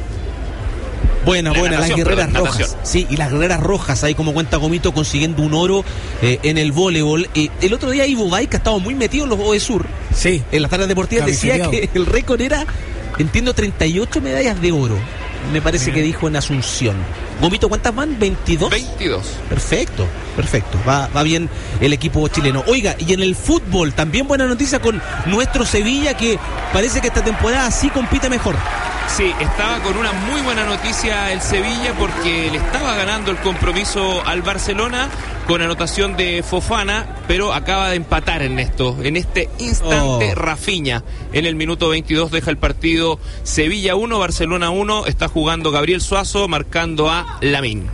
Speaker 1: Buena,
Speaker 4: La
Speaker 1: buena,
Speaker 4: natación,
Speaker 1: las guerreras
Speaker 4: perdón,
Speaker 1: rojas.
Speaker 4: natación.
Speaker 1: Sí, y las guerreras rojas, ahí como cuenta Gomito, consiguiendo un oro eh, en el voleibol. Eh, el otro día Ivo Bay, que ha estado muy metido en los Odesur,
Speaker 2: sí,
Speaker 1: en las tardes deportivas, decía que el récord era, entiendo, treinta y ocho medallas de oro. Me parece
Speaker 2: Bien.
Speaker 1: que dijo en Asunción. Gomito, ¿cuántas van? ¿veintidós?
Speaker 4: veintidós.
Speaker 1: Perfecto, perfecto. Va, va bien el equipo chileno. Oiga, y en el fútbol, también buena noticia con nuestro Sevilla, que parece que esta temporada sí compite mejor.
Speaker 4: Sí, estaba con una muy buena noticia el Sevilla, porque le estaba ganando el compromiso al Barcelona con anotación de Fofana, pero acaba de empatar en esto. En este instante,
Speaker 1: Oh.
Speaker 4: Rafinha en el minuto veintidós deja el partido. Sevilla uno, Barcelona uno. Está jugando Gabriel Suazo, marcando a Lamine.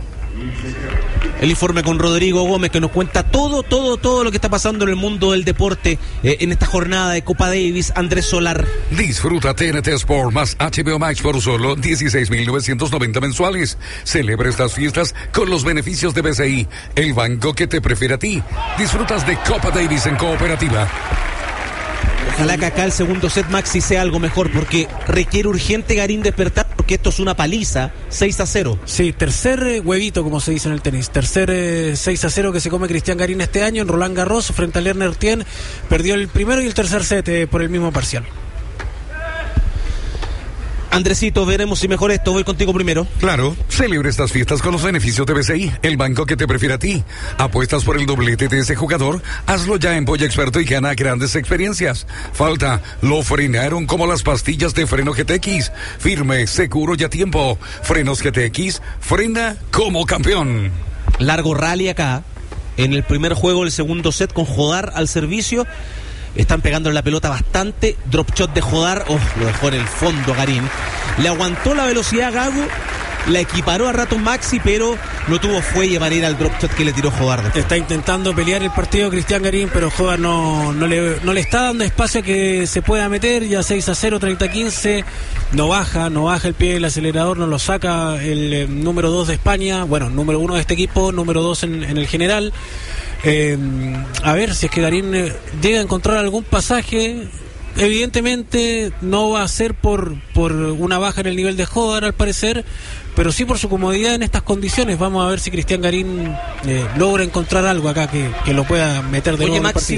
Speaker 1: El informe con Rodrigo Gómez, que nos cuenta todo, todo, todo lo que está pasando en el mundo del deporte eh, en esta jornada de Copa Davis. Andrés Solar.
Speaker 6: Disfruta T N T Sport más H B O Max por solo dieciséis mil novecientos noventa mensuales. Celebra estas fiestas con los beneficios de B C I, el banco que te prefiere a ti. Disfrutas de Copa Davis en Cooperativa.
Speaker 1: Ojalá que acá el segundo set, Maxi, sea algo mejor, porque requiere urgente Garín despertar, porque esto es una paliza. Seis a cero.
Speaker 2: Sí, tercer eh, huevito, como se dice en el tenis. Tercer eh, seis a cero que se come Cristian Garín este año en Roland Garros frente a Lerner Tien. Perdió el primero y el tercer set eh, por el mismo parcial.
Speaker 1: Andresito, veremos si mejora esto. Voy contigo primero.
Speaker 6: Claro, celebre estas fiestas con los beneficios de B C I, el banco que te prefiere a ti. ¿Apuestas por el doblete de ese jugador? Hazlo ya en Polla Experto y gana grandes experiencias. Falta, lo frenaron como las pastillas de freno G T X. Firme, seguro y a tiempo. Frenos G T X, frena como campeón.
Speaker 1: Largo rally acá. En el primer juego, el segundo set, con Jodar al servicio. Están pegando la pelota bastante. Drop shot de Jodar. Oh, lo dejó en el fondo Garín. Le aguantó la velocidad a Gago. La equiparó a rato Maxi, pero no tuvo fuelle para ir al drop shot que le tiró Jodar.
Speaker 2: Está intentando pelear el partido Cristian Garín, pero Jodar no, no, le, no le está dando espacio a que se pueda meter. Ya seis a cero, treinta a quince. No baja, no baja el pie del acelerador, no lo saca el eh, número dos de España. Bueno, número uno de este equipo, número dos en, en el general. Eh, a ver si es que Garín eh, llega a encontrar algún pasaje. Evidentemente no va a ser por, por una baja en el nivel de Jodar, al parecer, pero sí por su comodidad en estas condiciones. Vamos a ver si Cristian Garín eh, logra encontrar algo acá que, que lo pueda meter de
Speaker 1: Oye,
Speaker 2: nuevo en el
Speaker 1: Maxi,
Speaker 2: partido.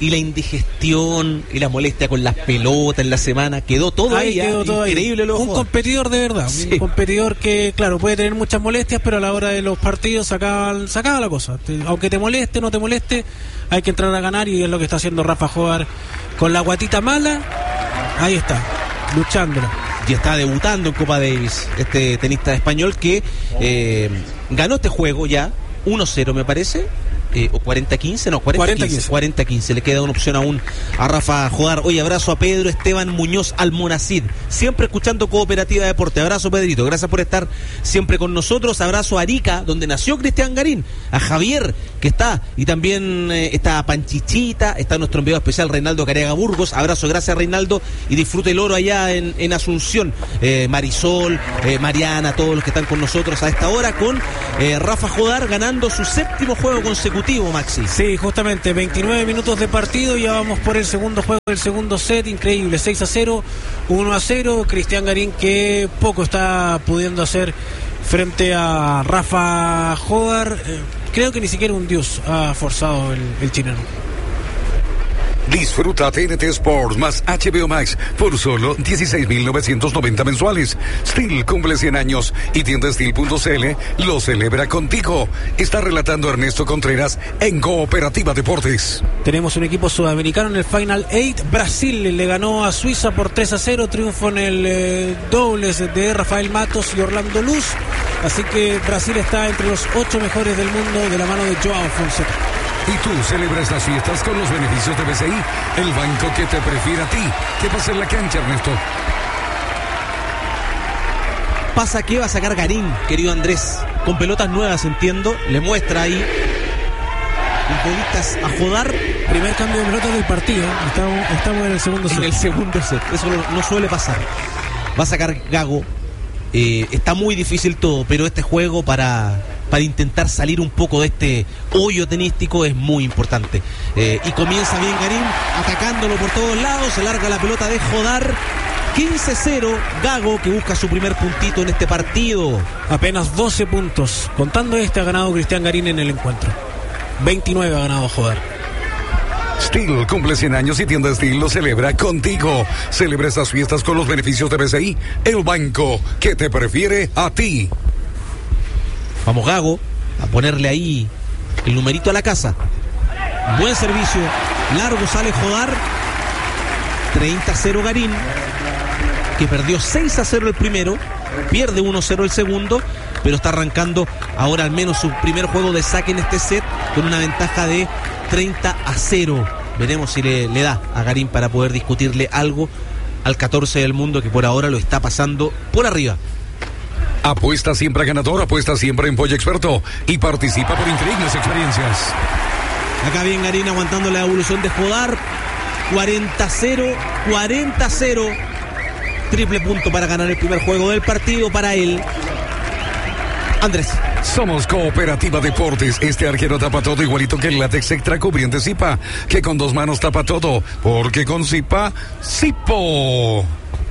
Speaker 1: y la indigestión y la molestia con las pelotas en la semana, quedó todo ahí, ahí quedó todo increíble.
Speaker 2: Ahí. Un jugadores. competidor de verdad, sí. Un competidor que, claro, puede tener muchas molestias, pero a la hora de los partidos sacaba, sacaba la cosa. Aunque te moleste, no te moleste, hay que entrar a ganar, y es lo que está haciendo Rafa Jódar con la guatita mala. Ahí está, luchándola.
Speaker 1: Y está debutando en Copa Davis este tenista español que eh, ganó este juego ya uno cero, me parece. Eh, o cuarenta quince, no, cuarenta quince, le queda una opción aún a Rafa Jódar. Hoy abrazo a Pedro Esteban Muñoz Almonacid, siempre escuchando Cooperativa Deporte. Abrazo, Pedrito, gracias por estar siempre con nosotros. Abrazo a Arica, donde nació Cristian Garín, a Javier, que está, y también eh, está Panchichita, está nuestro enviado especial Reinaldo Careaga Burgos. Abrazo, gracias Reinaldo, y disfrute el oro allá en, en Asunción. eh, Marisol, eh, Mariana, todos los que están con nosotros a esta hora, con eh, Rafa Jódar ganando su séptimo juego consecutivo, Maxi.
Speaker 2: Sí, justamente, veintinueve minutos de partido, ya vamos por el segundo juego, el segundo set, increíble, seis a cero, uno a cero, Cristian Garín, que poco está pudiendo hacer frente a Rafa Jódar. Eh, creo que ni siquiera un dios ha forzado el, el chileno.
Speaker 6: Disfruta T N T Sports más H B O Max por solo dieciséis mil novecientos noventa mensuales. Steel cumple cien años y tienda Steel punto c l lo celebra contigo. Está relatando Ernesto Contreras en Cooperativa Deportes.
Speaker 2: Tenemos un equipo sudamericano en el Final ocho. Brasil le ganó a Suiza por tres a cero. Triunfo en el eh, dobles de Rafael Matos y Orlando Luz. Así que Brasil está entre los ocho mejores del mundo de la mano de Joao Fonseca.
Speaker 6: Y tú celebras las fiestas con los beneficios de B C I, el banco que te prefiere a ti. ¿Qué pasa en la cancha, Ernesto?
Speaker 1: Pasa que va a sacar Garín, querido Andrés, con pelotas nuevas, entiendo. Le muestra ahí futbolistas a Jódar.
Speaker 2: Primer cambio de pelotas del partido. Estamos, estamos en el segundo set.
Speaker 1: En el segundo set. Eso no, no suele pasar. Va a sacar Gago. Eh, está muy difícil todo, pero este juego para, para intentar salir un poco de este hoyo tenístico es muy importante. Eh, y comienza bien Garín, atacándolo por todos lados, se larga la pelota de Jódar. quince cero, Gago, que busca su primer puntito en este partido.
Speaker 2: Apenas doce puntos. Contando este, ha ganado Cristian Garín en el encuentro. veintinueve ha ganado Jódar.
Speaker 6: Steel cumple cien años y tienda Steel lo celebra contigo. Celebra estas fiestas con los beneficios de B C I, el banco que te prefiere a ti.
Speaker 1: Vamos Gago a ponerle ahí el numerito a la casa. Buen servicio, largo sale Jódar. treinta a cero Garín, que perdió seis a cero el primero, pierde uno a cero el segundo, pero está arrancando ahora al menos su primer juego de saque en este set con una ventaja de treinta a cero. Veremos si le, le da a Garín para poder discutirle algo al catorce del mundo, que por ahora lo está pasando por arriba.
Speaker 6: Apuesta siempre a ganador, apuesta siempre en Pollo Experto y participa por increíbles experiencias.
Speaker 1: Acá bien Garín aguantando la evolución de Jódar. cuarenta a cero, cuarenta a cero. Triple punto para ganar el primer juego del partido para él. Andrés.
Speaker 6: Somos Cooperativa Deportes. Este arquero tapa todo igualito que el látex extra cubriente Zipa, que con dos manos tapa todo, porque con Zipa, Zipo.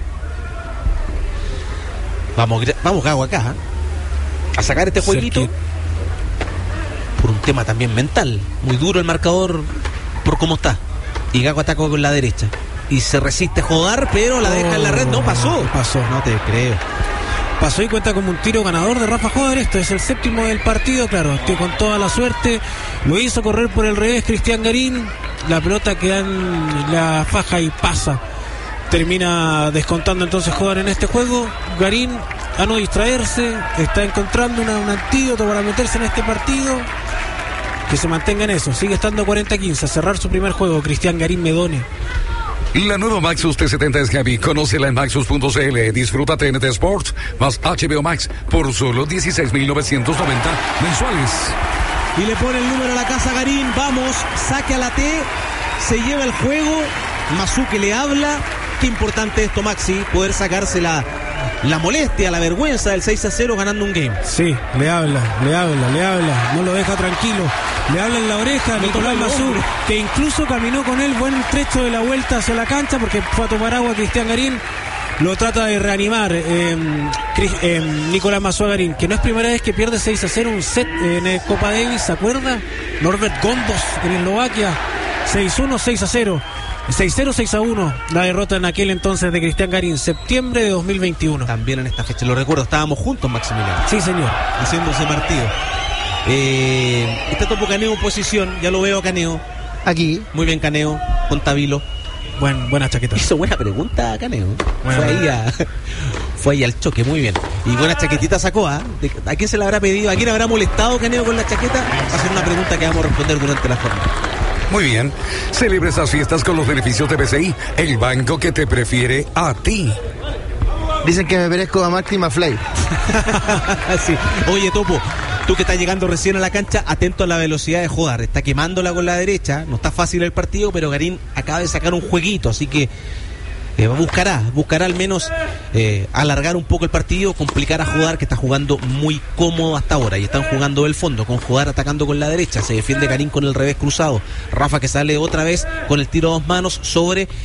Speaker 1: Vamos, vamos Gago acá, ¿eh? A sacar este jueguito. Por un tema también mental. Muy duro el marcador por cómo está. Y Gago ataca con la derecha. Y se resiste Jódar, pero la deja en la red. No pasó.
Speaker 2: Pasó.
Speaker 1: No te creo.
Speaker 2: Pasó y cuenta como un tiro ganador de Rafa Jódar. Esto es el séptimo del partido, claro, que con toda la suerte lo hizo correr por el revés Cristian Garín. La pelota queda en la faja y pasa. Termina descontando entonces Jódar en este juego. Garín, a no distraerse, está encontrando una, un antídoto para meterse en este partido. Que se mantenga en eso. Sigue estando cuarenta a quince. A cerrar su primer juego, Cristian Garín Medone.
Speaker 6: La nueva Maxus T setenta es heavy. Conócela en maxus punto c l. Disfruta T N T Sports más H B O Max por solo dieciséis mil novecientos noventa mensuales.
Speaker 1: Y le pone el número a la casa Garín. Vamos, saque a la T. Se lleva el juego. Mazuque le habla. Qué importante esto, Maxi, poder sacarse la, la molestia, la vergüenza del seis a cero ganando un game.
Speaker 2: Sí, le habla, le habla, le habla. No lo deja tranquilo. Le habla en la oreja a Nicolás Mazú, que incluso caminó con él buen trecho de la vuelta hacia la cancha porque fue a tomar agua. Cristian Garín lo trata de reanimar. Eh, eh, Nicolás Mazú a Garín, que no es primera vez que pierde seis a cero un set en el Copa Davis, ¿se acuerda? Norbert Gombos en Eslovaquia. seis uno, seis a cero. seis cero, seis a uno. La derrota en aquel entonces de Cristian Garín, septiembre de dos mil veintiuno.
Speaker 1: También en esta fecha, lo recuerdo, estábamos juntos, Maximiliano.
Speaker 2: Sí, señor.
Speaker 1: Haciendo ese partido. Eh, está Topo Caneo en posición, ya lo veo Caneo.
Speaker 3: Aquí.
Speaker 1: Muy bien Caneo, con Tabilo.
Speaker 2: Buen, buena chaqueta.
Speaker 1: Hizo buena pregunta Caneo.
Speaker 2: Buena
Speaker 1: fue, ahí a, fue ahí al choque, muy bien. Y buena chaquetita sacó, ¿ah? ¿eh? ¿A quién se la habrá pedido? ¿A quién habrá molestado Caneo con la chaqueta? Va a ser una pregunta que vamos a responder durante la jornada.
Speaker 6: Muy bien. Celebra esas fiestas con los beneficios de B C I, el banco que te prefiere a ti.
Speaker 3: Dicen que me parezco a Máxima Fly.
Speaker 1: Sí. Oye, Topo, tú que estás llegando recién a la cancha, atento a la velocidad de jugar. Está quemándola con la derecha, no está fácil el partido, pero Garín acaba de sacar un jueguito, así que eh, buscará, buscará al menos eh, alargar un poco el partido, complicar a jugar, que está jugando muy cómodo hasta ahora, y están jugando del fondo, con jugar atacando con la derecha, se defiende Garín con el revés cruzado, Rafa que sale otra vez con el tiro a dos manos sobre